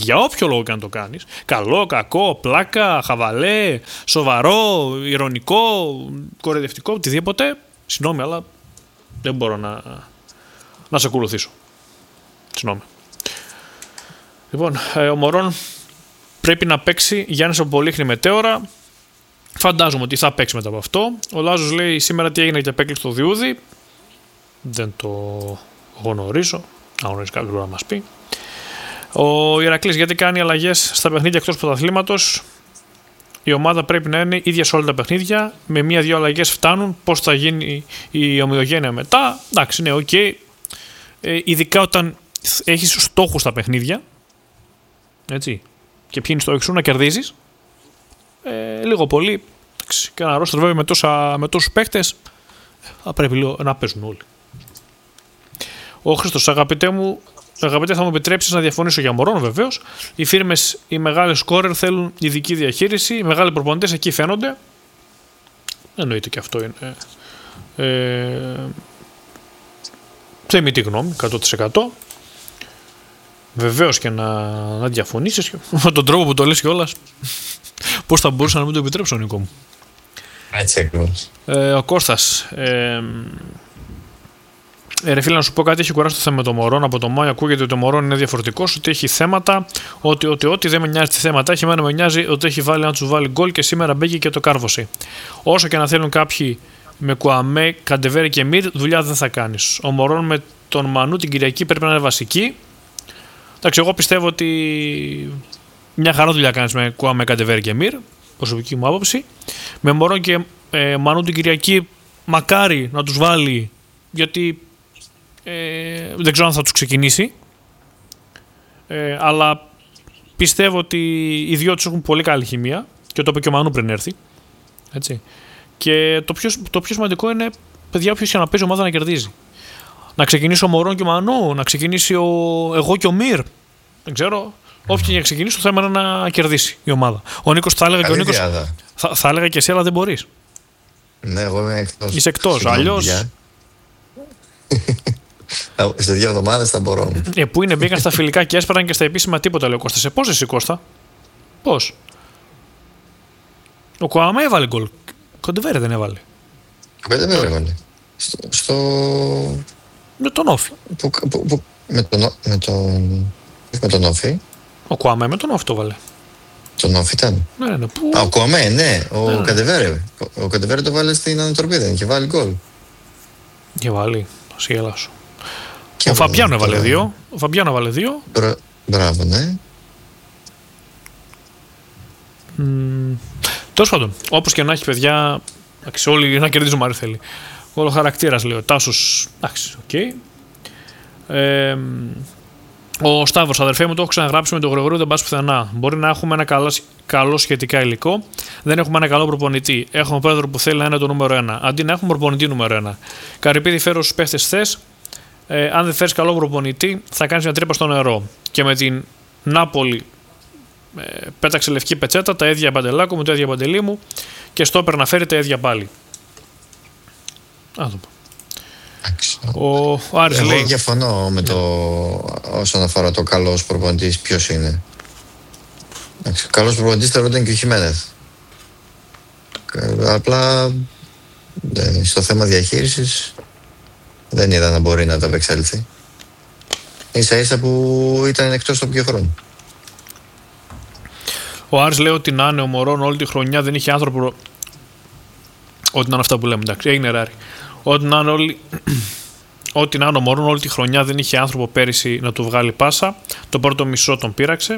A: καλό, κακό, πλάκα, χαβαλέ, σοβαρό, ειρωνικό, κοροϊδευτικό, οτιδήποτε, συγγνώμη, αλλά δεν μπορώ να σε ακολουθήσω. Συγγνώμη. Λοιπόν, ο Μωρόν πρέπει να παίξει Γιάννης από Πολύχνη Μετέωρα. Φαντάζομαι ότι θα παίξει μετά από αυτό. Ο Λάζος λέει σήμερα τι έγινε και απέκλεισε το Διούδη. Δεν το γνωρίζω. Αν γνωρίζει κάποιος μπορεί να μας πει. Ο Ηρακλής γιατί κάνει αλλαγές στα παιχνίδια εκτός πρωταθλήματος. Η ομάδα πρέπει να είναι ίδια σε όλα τα παιχνίδια. Με μία-δύο αλλαγές φτάνουν. Πώς θα γίνει η ομοιογένεια μετά. Εντάξει, ναι, οκ. Ειδικά όταν έχεις στόχους στα παιχνίδια. Έτσι. Και ποιοι είναι οι στόχοι σου να κερδίζεις. Λίγο πολύ. Και ένα ρόστερ βέβαια με τόσους παίχτες. Θα πρέπει λίγο να παίζουν όλοι. Ο Χρήστος, αγαπητέ, θα μου επιτρέψεις να διαφωνήσω για Μωρόν βεβαίως. Οι φίρμες, οι μεγάλες σκόρερ θέλουν ειδική διαχείριση. Οι μεγάλοι προπονητές εκεί φαίνονται. Εννοείται και αυτό είναι. Θεμητή γνώμη, 100%. Βεβαίως και να διαφωνήσεις με τον τρόπο που το λες κιόλας. Πώς θα μπορούσα να μην το επιτρέψω, Νίκο μου.
B: Έτσι ακριβώς.
A: Ο Κώστας. Ρε φίλε, να σου πω κάτι, έχει κουράσει το θέμα με το Μωρόν. Από το Μάιο ακούγεται ότι το Μωρόν είναι διαφορετικός, ότι έχει θέματα, ότι δεν με νοιάζει τι θέματα έχει. Εμένα με νοιάζει ότι έχει βάλει να του βάλει γκολ και σήμερα μπήκε και το κάρβωσε. Όσο και να θέλουν κάποιοι με Κουαμέ, Καντεβέρη και Μυρ, δουλειά δεν θα κάνει. Ο Μωρόν με τον Μανού την Κυριακή πρέπει να είναι βασική. Εντάξει, εγώ πιστεύω ότι μια χαρά δουλειά κάνει με Κουαμέ, Καντεβέρη και Μυρ. Προσωπική μου άποψη. Με Μωρόν και Μανού την Κυριακή, μακάρι να του βάλει, γιατί δεν ξέρω αν θα τους ξεκινήσει, αλλά πιστεύω ότι οι δυο τους έχουν πολύ καλή χημεία και το είπε και ο Μανού πριν έρθει, έτσι. Και το πιο σημαντικό είναι, παιδιά, όποιος και να παίζει ομάδα να κερδίζει. Να ξεκινήσει ο Μωρόν και ο Μανού, να ξεκινήσει εγώ και ο Μυρ, δεν ξέρω. Όποιος και να ξεκινήσει, το θέμα είναι να κερδίσει η ομάδα. Ο Νίκος θα έλεγα και ο Νίκος θα έλεγα και εσύ, αλλά δεν μπορείς.
B: Ναι, εγώ είμαι εκτός.
A: Είσαι εκτός, αλλιώς.
B: Σε 2 εβδομάδες θα μπορώ.
A: Πού είναι, μπήκαν στα φιλικά και έσπεραν και στα επίσημα τίποτα, λέει ο Κώστας. Σε πώς εσύ, Κώστα? Πώς? Ο Κουαμέ έβαλε γκολ. Κοντεβέρε δεν έβαλε.
B: Κοντεβέρε έβαλε.
A: Με τον Όφη.
B: Με τον Όφη.
A: Ο Κουαμέ με τον Όφη το βάλε.
B: Τον Όφη ήταν.
A: Ναι.
B: Ο Κουαμέ, ναι. Ο Καντεβέρε. Ο Καντεβέρε το βάλε στην Ανατροπή, δεν είχε βάλει γκολ.
A: Είχε βάλει. Θα γελάσω. Ο Φαμπιάνο έβαλε 2.
B: Μπράβο, ναι.
A: Τέλος πάντων, όπως και να έχει, παιδιά, όλοι να κερδίζουν Μάρι θέλει. Όλο χαρακτήρας, λέει ο Τάσος. Εντάξει, οκ. Ο Σταύρος, αδερφέ μου, το έχω ξαναγράψει με τον Γρηγορίου, δεν πας πουθενά. Μπορεί να έχουμε ένα καλό σχετικά υλικό, δεν έχουμε ένα καλό προπονητή. Έχουμε πρόεδρο που θέλει να είναι το νούμερο 1. Αντί να έχουμε προπονητή νούμερο 1. Καρυπίδη, φέρω στους παίχτες θες. Αν δεν φέρεις καλό προπονητή, θα κάνεις μια τρύπα στο νερό. Και με την Νάπολη πέταξε λευκή πετσέτα, τα ίδια Παντελάκου με το ίδια Παντελή μου, και στόπερ να φέρει τα ίδια πάλι. Ο Άρης
B: εγώ
A: λέει.
B: διαφωνώ με το όσον αφορά το καλός προπονητής ποιος είναι. Καλός προπονητής θα ήταν και ο Χιμένεθ. Απλά στο θέμα διαχείρισης δεν είδα να μπορεί να τα απεξέλθει. Ίσα ίσα που ήταν εκτός το πιο χρόνο.
A: Ο Άρης λέει ότι να είναι ο Μωρόν όλη τη χρονιά δεν είχε άνθρωπο. Ό,τι να είναι αυτά που λέμε, εντάξει, έγινε ράρι. Ό,τι να είναι ο Μωρόν όλη τη χρονιά δεν είχε άνθρωπο πέρυσι να του βγάλει πάσα. Το πρώτο μισό τον πείραξε.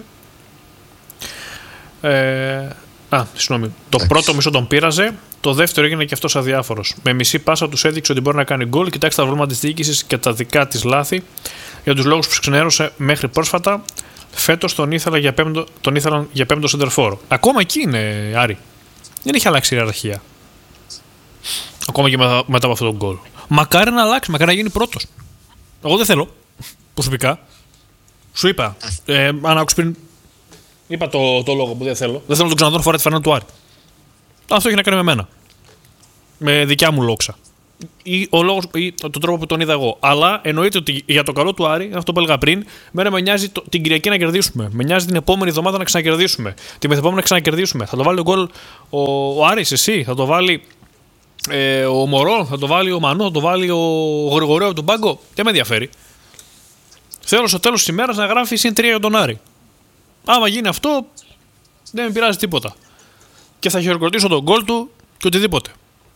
A: Το πρώτο μισό τον πείραζε. Το δεύτερο έγινε και αυτός αδιάφορος. Με μισή πάσα τους έδειξε ότι μπορεί να κάνει γκολ. Κοιτάξτε τα προβλήματα της διοίκησης και τα δικά της λάθη. Για τους λόγους που ξενέρωσε μέχρι πρόσφατα, φέτος τον ήθελαν για πέμπτο σεντερφόρο. Ακόμα εκεί είναι, Άρη. Δεν έχει αλλάξει η ιεραρχία. Ακόμα και μετά από αυτόν τον γκολ. Μακάρι να αλλάξει, μακάρι να γίνει πρώτος. Εγώ δεν θέλω. Προσωπικά. Σου είπα. Αν άκουσες πριν. Είπα το λόγο που δεν θέλω. Δεν θέλω να τον ξαναδώ φορά τη φανέλα του Άρη. Αυτό έχει να κάνει με εμένα. Με δικιά μου λόξα. Ή τον τρόπο που τον είδα εγώ. Αλλά εννοείται ότι για το καλό του Άρη, αυτό που έλεγα πριν, μένα με νοιάζει την Κυριακή να κερδίσουμε. Με νοιάζει την επόμενη εβδομάδα να ξανακερδίσουμε. Τη μεθεπόμενη να ξανακερδίσουμε. Θα το βάλει ο γκολ ο Άρης, εσύ. Θα το βάλει ο Μωρόν, θα το βάλει ο Μανού, θα το βάλει ο Γρηγορέου του Μπάγκο. Δεν με ενδιαφέρει. Θέλω στο τέλος της ημέρας να γράφει συν 3 για τον Άρη. Άμα γίνει αυτό, δεν με πειράζει τίποτα. Και θα χειροκροτήσω τον γκολ του και οτιδήποτε.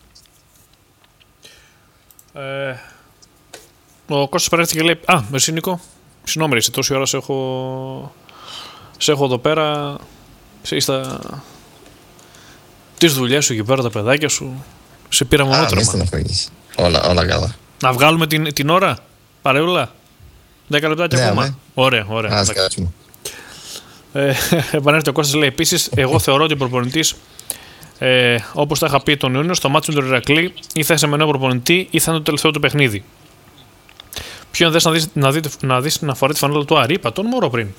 A: Ο Κώστας παρέχεται και λέει: εσύ Νίκο, συγγνώμη, εσύ τόση ώρα σε έχω εδώ πέρα. Είσαι τις δουλειές σου εκεί πέρα, τα παιδάκια σου. Σε πήρα μονότρεμα.
B: Όλα καλά.
A: Να βγάλουμε την ώρα, παρεούλα. 10 λεπτάκια ακόμα. Ωραία.
B: Ας κάτσουμε.
A: Επανέρχεται ο Κώστας, λέει επίσης: εγώ θεωρώ ότι ο προπονητής, όπως τα είχα πει τον Ιούνιο, στο μάτσο με τον Ηρακλή, ή θα είσαι με νέο προπονητή, ή θα είναι το τελευταίο του παιχνίδι. Ποιον θες να δεις να φοράει τη φανέλα του Άρη? Είπα τον Μωρό πριν.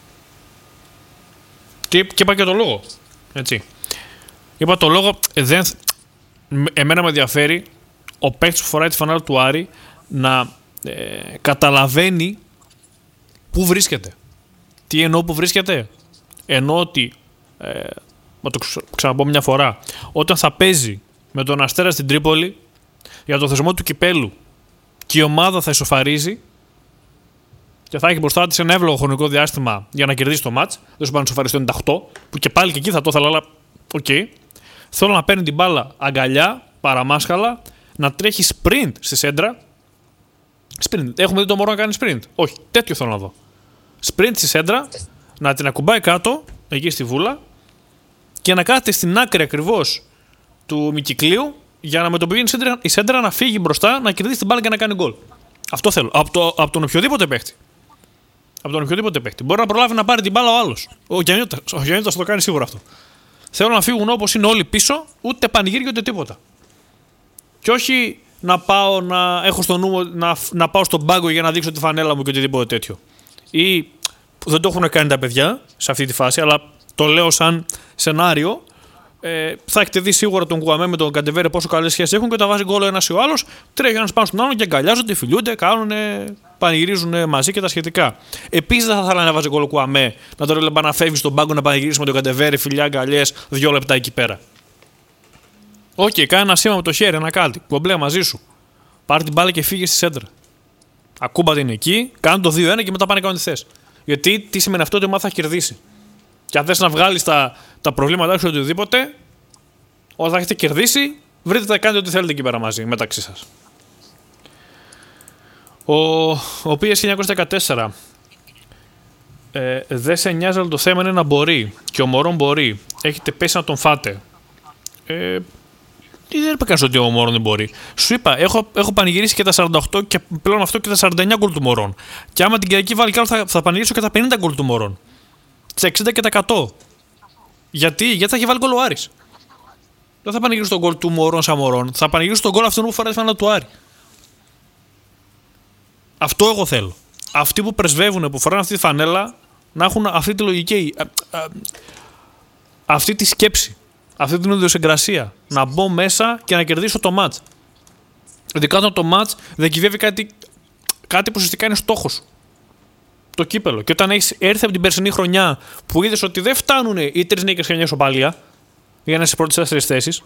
A: Και είπα και το λόγο. Έτσι. Είπα το λόγο. Εμένα με ενδιαφέρει ο παίκτης που φοράει τη φανέλα του Άρη να καταλαβαίνει πού βρίσκεται. Τι εννοώ που βρίσκεται? Εννοώ ότι, να το ξαναπώ μια φορά, όταν θα παίζει με τον Αστέρα στην Τρίπολη για το θεσμό του κυπέλου και η ομάδα θα ισοφαρίζει και θα έχει μπροστά της ένα εύλογο χρονικό διάστημα για να κερδίσει το μάτς, δεν σου πάνε να ισοφαριστεί το 98, που και πάλι και εκεί θα το ήθελα, αλλά οκ. Θέλω να παίρνει την μπάλα αγκαλιά, παραμάσχαλα, να τρέχει sprint στη σέντρα. Sprint. Έχουμε δει το Μωρό να κάνει sprint? Όχι, τέτοιο θέλω να δω. Sprint στη σέντρα, να την ακουμπάει κάτω, εκεί στη βούλα, και να κάθεται στην άκρη ακριβώς του μικυκλίου για να με το πηγαίνει η σέντρα να φύγει μπροστά, να κερδίσει την μπάλα και να κάνει γκολ. Αυτό θέλω. Από τον οποιοδήποτε παίχτη. Μπορεί να προλάβει να πάρει την μπάλα ο άλλος. Ο Γιαννιώτας θα το κάνει σίγουρα αυτό. Θέλω να φύγουν όπως είναι όλοι πίσω, ούτε πανηγύρι ούτε τίποτα. Και όχι να πάω να έχω στο νου να πάω στον πάγκο για να δείξω τη φανέλα μου και οτιδήποτε τέτοιο. Ή δεν το έχουν κάνει τα παιδιά σε αυτή τη φάση, αλλά το λέω σαν σενάριο. Θα έχετε δει σίγουρα τον Κουαμέ με τον Καντεβέρε πόσο καλές σχέσεις έχουν και όταν βάζει γκολ ο ένας ή ο άλλος, τρέχει ένας πάνω στον άλλον και αγκαλιάζονται, φιλιούνται, πανηγυρίζουν μαζί και τα σχετικά. Επίσης δεν θα ήθελα να βάζει γκολ ο Κουαμέ, να τον έλεγα να φεύγει στον πάγκο να πανηγυρίσει με τον Καντεβέρε, φιλιά, αγκαλιές, 2 λεπτά εκεί πέρα. Οκ, κάνει ένα σήμα με το χέρι, ένα κάτι, κομπλέ μαζί σου. Πάρε την μπάλα και φύγε στη σέντρα. Ακούμπα την εκεί, κάνει το 2-1 και μετά πάνε να κάνουν τη θέση. Γιατί τι σημαίνει αυτό? Ότι η ομάδα θα κερδίσει. Και αν θες να βγάλεις τα προβλήματά σου οτιδήποτε, όταν θα έχετε κερδίσει, βρείτε τα κάνετε ό,τι θέλετε εκεί πέρα μαζί, μεταξύ σας. Ο PS 1914. Δεν σε νοιάζει, αλλά το θέμα είναι να μπορεί. Και ο Μωρόν μπορεί. Έχετε πέσει να τον φάτε. Δεν είπε κανείς ότι ο Μωρόν δεν μπορεί. Σου είπα, έχω πανηγυρίσει και τα 48 και πλέον αυτό και τα 49 γκολ του Μωρόν. Και άμα την Κυριακή βάλει κι άλλο, θα πανηγυρίσω και τα 50 γκολ του Μωρόν. Τα 60 και τα 100. Γιατί θα έχει βάλει γκολ ο Άρης. Δεν θα πανηγυρίσω τον γκολ του Μωρόν σαν Μωρόν. Θα πανηγυρίσω τον γκολ αυτόν που φοράει τη φανέλα του Άρη. Αυτό εγώ θέλω. Αυτοί που πρεσβεύουν, που φοράνε αυτή τη φανέλα, να έχουν αυτή τη λογική, αυτή τη σκέψη, αυτή την ιδιοσυγκρασία. Να μπω μέσα και να κερδίσω το μάτς. Γιατί κάτω από το μάτς δεν κυβεύει κάτι που ουσιαστικά είναι στόχος σου. Το κύπελο. Και όταν έχεις έρθει από την περσινή χρονιά που είδες ότι δεν φτάνουν οι 3 νίκες και μια ισοπαλία για να είσαι στις πρώτες 4 θέσεις.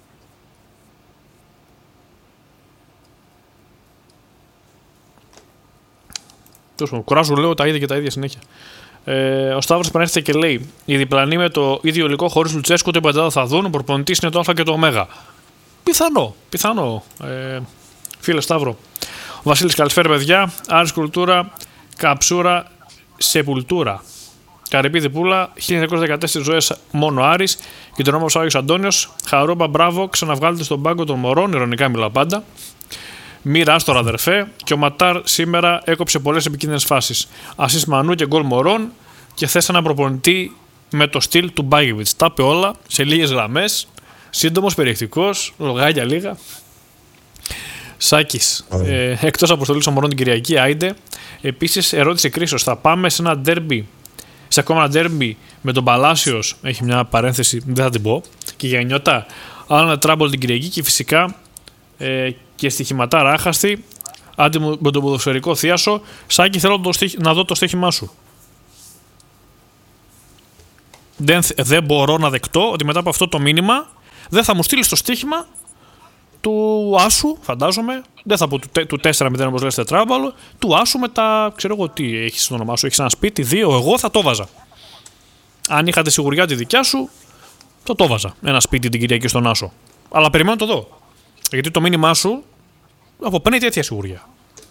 A: Κουράζω, λέω τα ίδια και τα ίδια συνέχεια. Ο Σταύρος επανέρχεται και λέει: οι διπλανοί με το ίδιο υλικό χωρίς Λουτσέσκο την πεντάδα θα δουν. Ο προπονητής είναι το Α και το Ω. Πιθανό. Φίλε Σταύρο. Ο Βασίλης, καλησπέρα παιδιά. Άρης Κουλτούρα, Καψούρα, Σεπουλτούρα. Καρυπίδη Πούλα, 1914 ζωές μόνο Άρης. Και τον όμορφο Άγιος Αντώνιος. Χαρόμπα, μπράβο, ξαναβγάλετε στον πάγκο των μωρών. Ειρωνικά μιλάω πάντα. Μοίρα άστορα αδερφέ. Και ο Ματάρ σήμερα έκοψε πολλές επικίνδυνες φάσεις. Ασίς Μανού και γκολ μωρών. Και θες έναν προπονητή με το στυλ του Μπάγεβιτς. Τα είπε όλα σε λίγες γραμμές. Σύντομος, περιεκτικός, λογάκια λίγα. Σάκης. Εκτός αποστολής ομορών την Κυριακή, άιντε. Επίσης, ερώτηση Κρίσος. Θα πάμε σε ένα ντέρμπι, σε ακόμα ένα ντέρμπι με τον Παλάσιος. Έχει μια παρένθεση, δεν θα την πω. Και για νιώτα, άλλο ένα τράμπολ την Κυριακή και φυσικά και στοιχηματάρα άχαστη. Άντε με τον ποδοσφαιρικό θίασο. Σάκη, θέλω να δω το στοίχημά σου. Δεν μπορώ να δεκτώ ότι μετά από αυτό το μήνυμα δεν θα μου στείλει το στοίχημα του Άσου, φαντάζομαι. Δεν θα πω του 4-0 όπως λες τετράμπαλο. Του Άσου με τα. Ξέρω εγώ τι έχεις στο όνομά σου. Έχεις ένα σπίτι, 2. Εγώ θα το βάζα. Αν είχατε σιγουριά τη δικιά σου, θα το βάζα. Ένα σπίτι την Κυριακή στον Άσο. Αλλά περιμένω το δω. Γιατί το μήνυμά σου αποπαίνει τέτοια σιγουριά.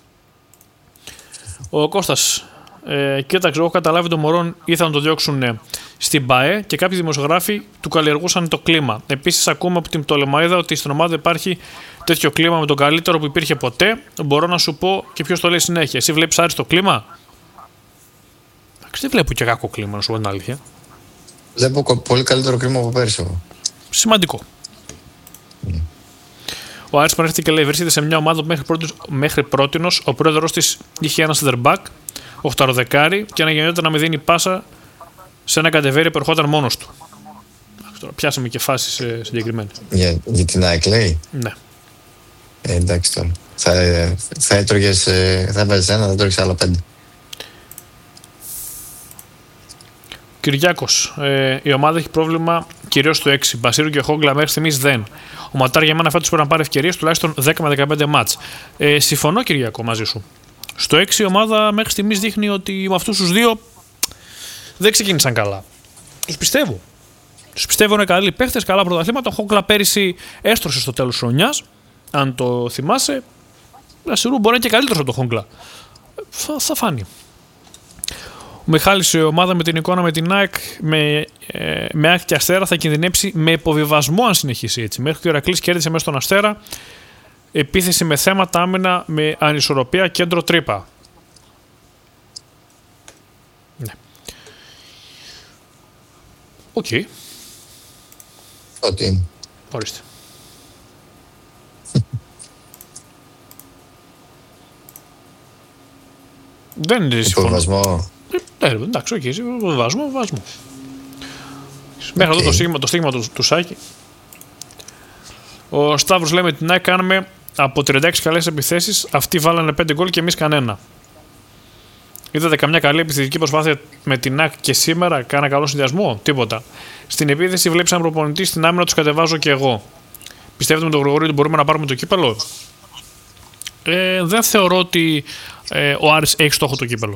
A: Ο Κώστας. Κοίταξε, έχω καταλάβει τον Μωρόν ήθελαν να το διώξουν στην ΠΑΕ και κάποιοι δημοσιογράφοι του καλλιεργούσαν το κλίμα. Επίσης, ακούμε από την Πτολεμαΐδα ότι στην ομάδα υπάρχει τέτοιο κλίμα με τον καλύτερο που υπήρχε ποτέ. Μπορώ να σου πω και ποιος το λέει συνέχεια. Εσύ βλέπεις Άρη το κλίμα? Δεν βλέπω και κακό κλίμα, να σου πω την αλήθεια.
B: Βλέπω πολύ καλύτερο κλίμα από πέρσι.
A: Σημαντικό. Ο Άρης παρέχεται και λέει: βρίσκεται σε μια ομάδα που μέχρι πρότινος ο πρόεδρος της είχε ένα center back, οχταροδεκάρι, και αναγεννιόταν να μην δίνει πάσα σε ένα κατεβέρι που ερχόταν μόνος του. Τώρα πιάσαμε και φάσεις συγκεκριμένες.
B: Για την ΑΕΚ λέει.
A: Ναι.
B: Εντάξει τώρα. Θα έτρωγες, θα έβαζες ένα, θα τρώγες άλλα 5.
A: Κυριάκος, η ομάδα έχει πρόβλημα κυρίως στο 6. Μπασίρου και Χόγκλα μέχρι στιγμής δεν. Ο Ματάρ για μένα φέτος πρέπει να πάρει ευκαιρίες τουλάχιστον 10 με 15 μάτς. Συμφωνώ, Κυριακό, μαζί σου. Στο 6 η ομάδα μέχρι στιγμής δείχνει ότι με αυτούς τους δύο δεν ξεκίνησαν καλά. Τους πιστεύω. Τους πιστεύω είναι καλοί παίχτες, καλά πρωταθλήματα. Ο Χόγκλα πέρυσι έστρωσε στο τέλος της χρονιάς. Αν το θυμάσαι, Μπασίρου μπορεί να είναι και καλύτερος από τον Χόγκλα. Θα φάνει. Ο Μιχάλης, η ομάδα με την εικόνα με την ΑΕΚ, με ΑΕΚ και Αστέρα θα κινδυνεύσει με υποβιβασμό αν συνεχίσει έτσι. Μέχρι και ο Ηρακλής κέρδισε μέσα στον Αστέρα. Επίθεση με θέματα, άμυνα με ανισορροπία, κέντρο τρύπα. Ναι. Οκ.
B: Ότι.
A: Ορίστε. Δεν είναι
B: υποβιβασμό.
A: Εντάξει, οκ, βάζουμε. Μέχρι εδώ το στίγμα του Σάκη. Ο Σταύρος λέει: με την ΑΕΚ κάνουμε από 36 καλές επιθέσεις. Αυτοί βάλανε 5 γκολ και εμείς κανένα. Είδατε καμιά καλή επιθετική προσπάθεια με την ΑΕΚ και σήμερα? Κάνα καλό συνδυασμό? Τίποτα. Στην επίθεση βλέπεις έναν προπονητή, στην άμυνα τους κατεβάζω και εγώ. Πιστεύετε με τον Γρηγορίου ότι μπορούμε να πάρουμε το κύπελο? Δεν θεωρώ ότι ο Άρης έχει στόχο το κύπελο.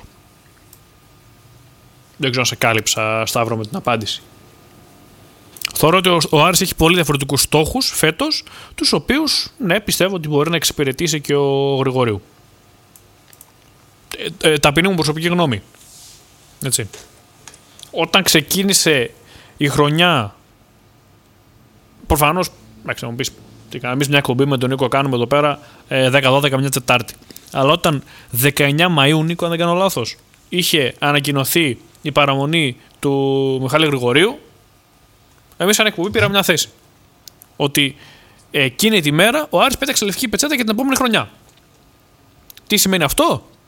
A: Δεν ξέρω αν σε κάλυψα, Σταύρο, με την απάντηση. Θεωρώ ότι ο Άρης έχει πολύ διαφορετικούς στόχους φέτος, τους οποίους, ναι, πιστεύω ότι μπορεί να εξυπηρετήσει και ο Γρηγορίου. Ταπεινή μου προσωπική γνώμη. Έτσι. Όταν ξεκίνησε η χρονιά, προφανώς, να μου πεις, εμείς μια εκπομπή με τον Νίκο κάνουμε εδώ πέρα 10-12 μια Τετάρτη. Αλλά όταν 19 Μαΐου, Νίκο, αν δεν κάνω λάθος, είχε ανακοινωθεί η παραμονή του Μιχάλη Γρηγορίου, εμείς σαν εκπομπή πήραμε μια θέση. Ότι εκείνη τη μέρα ο Άρης πέταξε λευκή πετσέτα για την επόμενη χρονιά. Τι σημαίνει αυτό?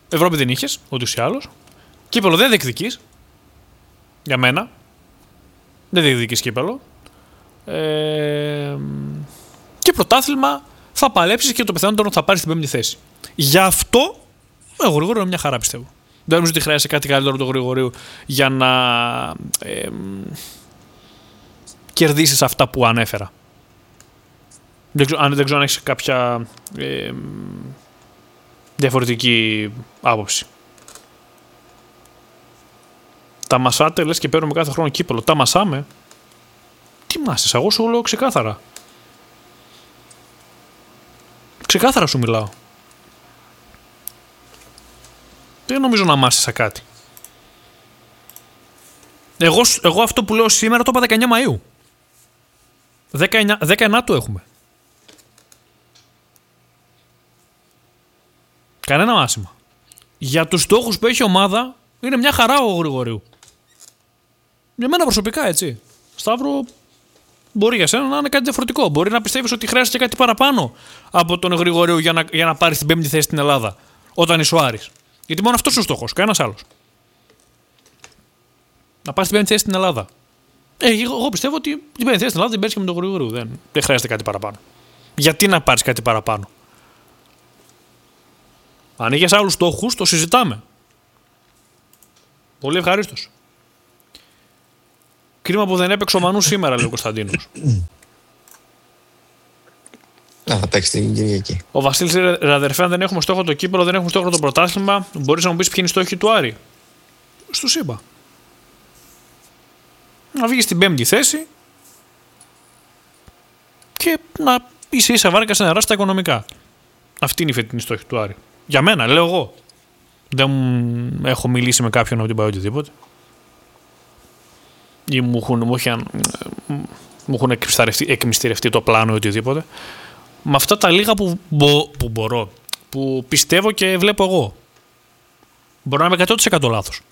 A: Ευρώπη δεν είχες, ούτως ή άλλως. Κύπελλο δεν διεκδικείς. Για μένα. Δεν διεκδικείς κύπελλο. Και πρωτάθλημα θα παλέψεις και το πιθανότερο θα πάρεις την 5η θέση. Γι' αυτό ο Γρηγορίου είναι μια χαρά, πιστεύω. Δεν νομίζω ότι χρειάζεται κάτι καλύτερο του Γρηγορίου για να κερδίσεις αυτά που ανέφερα. Δεν ξέρω αν έχεις κάποια διαφορετική άποψη. Τα μασάτε λες και παίρνουμε κάθε χρόνο κύπελλο. Τα μασάμε. Τι μάσες, εγώ σου λέω ξεκάθαρα. Ξεκάθαρα σου μιλάω. Δεν νομίζω να μάσησα κάτι. Εγώ αυτό που λέω σήμερα το είπα 19 Μαΐου. 19 του έχουμε. Κανένα μάσημα. Για τους στόχους που έχει η ομάδα είναι μια χαρά ο Γρηγορίου. Για μένα προσωπικά, έτσι. Σταύρο, μπορεί για σένα να είναι κάτι διαφορετικό. Μπορεί να πιστεύεις ότι χρειάζεται κάτι παραπάνω από τον Γρηγορίου για να πάρεις την 5η θέση στην Ελλάδα όταν είσαι ο Άρης. Γιατί μόνο αυτός είναι ο στόχος, κανένας άλλος. Να πάρεις την 5η θέση στην Ελλάδα. Εγώ πιστεύω ότι την 5η θέση στην Ελλάδα την παίρνεις και με τον Γρηγορίου. Δεν χρειάζεται κάτι παραπάνω. Γιατί να πάρεις κάτι παραπάνω? Αν είχες άλλους στόχους, το συζητάμε. Πολύ ευχαρίστως. Κρίμα που δεν έπαιξε ο Μανού σήμερα, λέει ο Κωνσταντίνος.
B: Θα παίξει την Κυριακή.
A: Ο Βασίλης λέει: αδερφέ, αν δεν έχουμε στόχο το κύπελλο, δεν έχουμε στόχο το πρωτάθλημα, μπορείς να μου πεις ποιοι είναι οι στόχοι του Άρη? Στους είπα. Να βγεις στην 5η θέση και να είσαι ίσα βάρκα σε νερά στα οικονομικά. Αυτή είναι η φετινή στόχη του Άρη. Για μένα, λέω εγώ. Δεν έχω μιλήσει με κάποιον να την πάει οτιδήποτε. Ή μου έχουν εκμυστηρευτεί το πλάνο ή οτιδήποτε. Με αυτά τα λίγα που μπορώ, που πιστεύω και βλέπω εγώ. Μπορώ να είμαι 100% λάθος.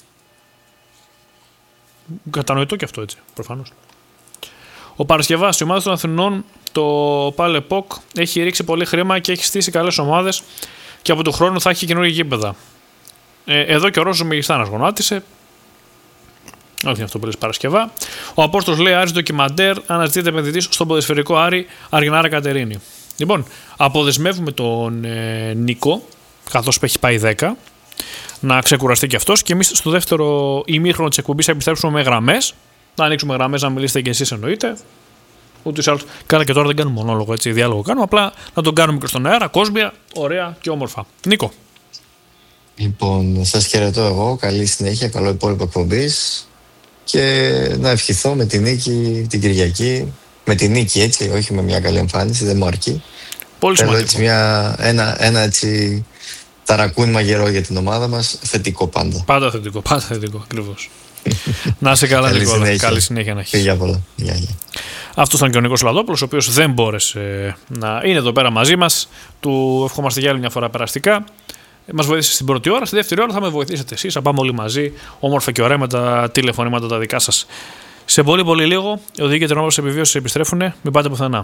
A: Κατανοητό και αυτό, έτσι, προφανώς. Ο Παρασκευάς, η ομάδα των Αθηνών, το ΠΑΛΕΠΟΚ, έχει ρίξει πολύ χρήμα και έχει στήσει καλές ομάδες και από τον χρόνο θα έχει καινούργια γήπεδα. Εδώ και ο Ρώσος Μεγιστάνας γονάτισε. Όχι είναι αυτό που λες Παρασκευά. Ο Απόστολος λέει: Άρης ντοκιμαντέρ, αναζητείται επενδυτής στον ποδοσφαιρικό Άρη Αργινάρα Κατερίνη. Λοιπόν, αποδεσμεύουμε τον Νίκο, καθώς έχει πάει 10, να ξεκουραστεί και αυτός. Και εμείς στο δεύτερο ημίχρονο της εκπομπής θα επιστρέψουμε με γραμμές. Να ανοίξουμε γραμμές, να μιλήσετε και εσείς εννοείται. Ούτε ή άλλως. Καλά, και τώρα δεν κάνουμε μονόλογο, έτσι, διάλογο κάνουμε. Απλά να τον κάνουμε και στον αέρα, κόσμια, ωραία και όμορφα. Νίκο.
B: Λοιπόν, σας χαιρετώ εγώ. Καλή συνέχεια, καλό υπόλοιπο εκπομπής. Και να ευχηθώ με την νίκη την Κυριακή. Με την νίκη, έτσι, όχι με μια καλή εμφάνιση, δεν μου αρκεί.
A: Πολύ σημαντικό.
B: Έτσι ένα έτσι ταρακούνι μαγειρό για την ομάδα μας. Θετικό πάντα.
A: Πάντα θετικό, ακριβώς. Να είσαι καλά, Νικόλα. Καλή συνέχεια να έχεις.
B: Φιλιά πολλά.
A: Αυτός ήταν και ο Νίκος Λαδόπουλος, ο οποίος δεν μπόρεσε να είναι εδώ πέρα μαζί μας. Του ευχόμαστε για άλλη μια φορά περαστικά. Μας βοήθησε στην πρώτη ώρα. Στη δεύτερη ώρα θα με βοηθήσετε εσείς. Θα πάμε όλοι μαζί, όμορφα και ωραία, με τα τηλεφωνήματα τα δικά σας. Σε πολύ πολύ λίγο, οι οδηγοί και τρενόπλες επιβίωσης επιστρέφουν. Μην πάτε πουθενά.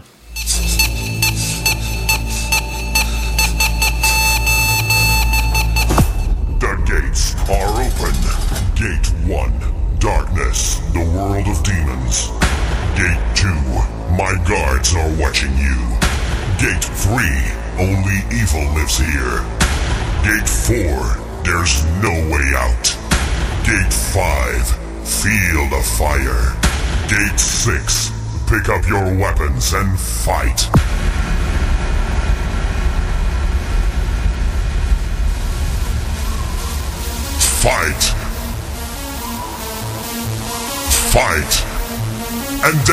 C: The gates are open. Gate 1, darkness, the world of demons. Gate 2, my guards are watching you. Gate 3, only evil lives here. Gate 4, there's no way out. Gate 5, feel the fire. Gate 6, pick up your weapons and fight. Fight. Fight. And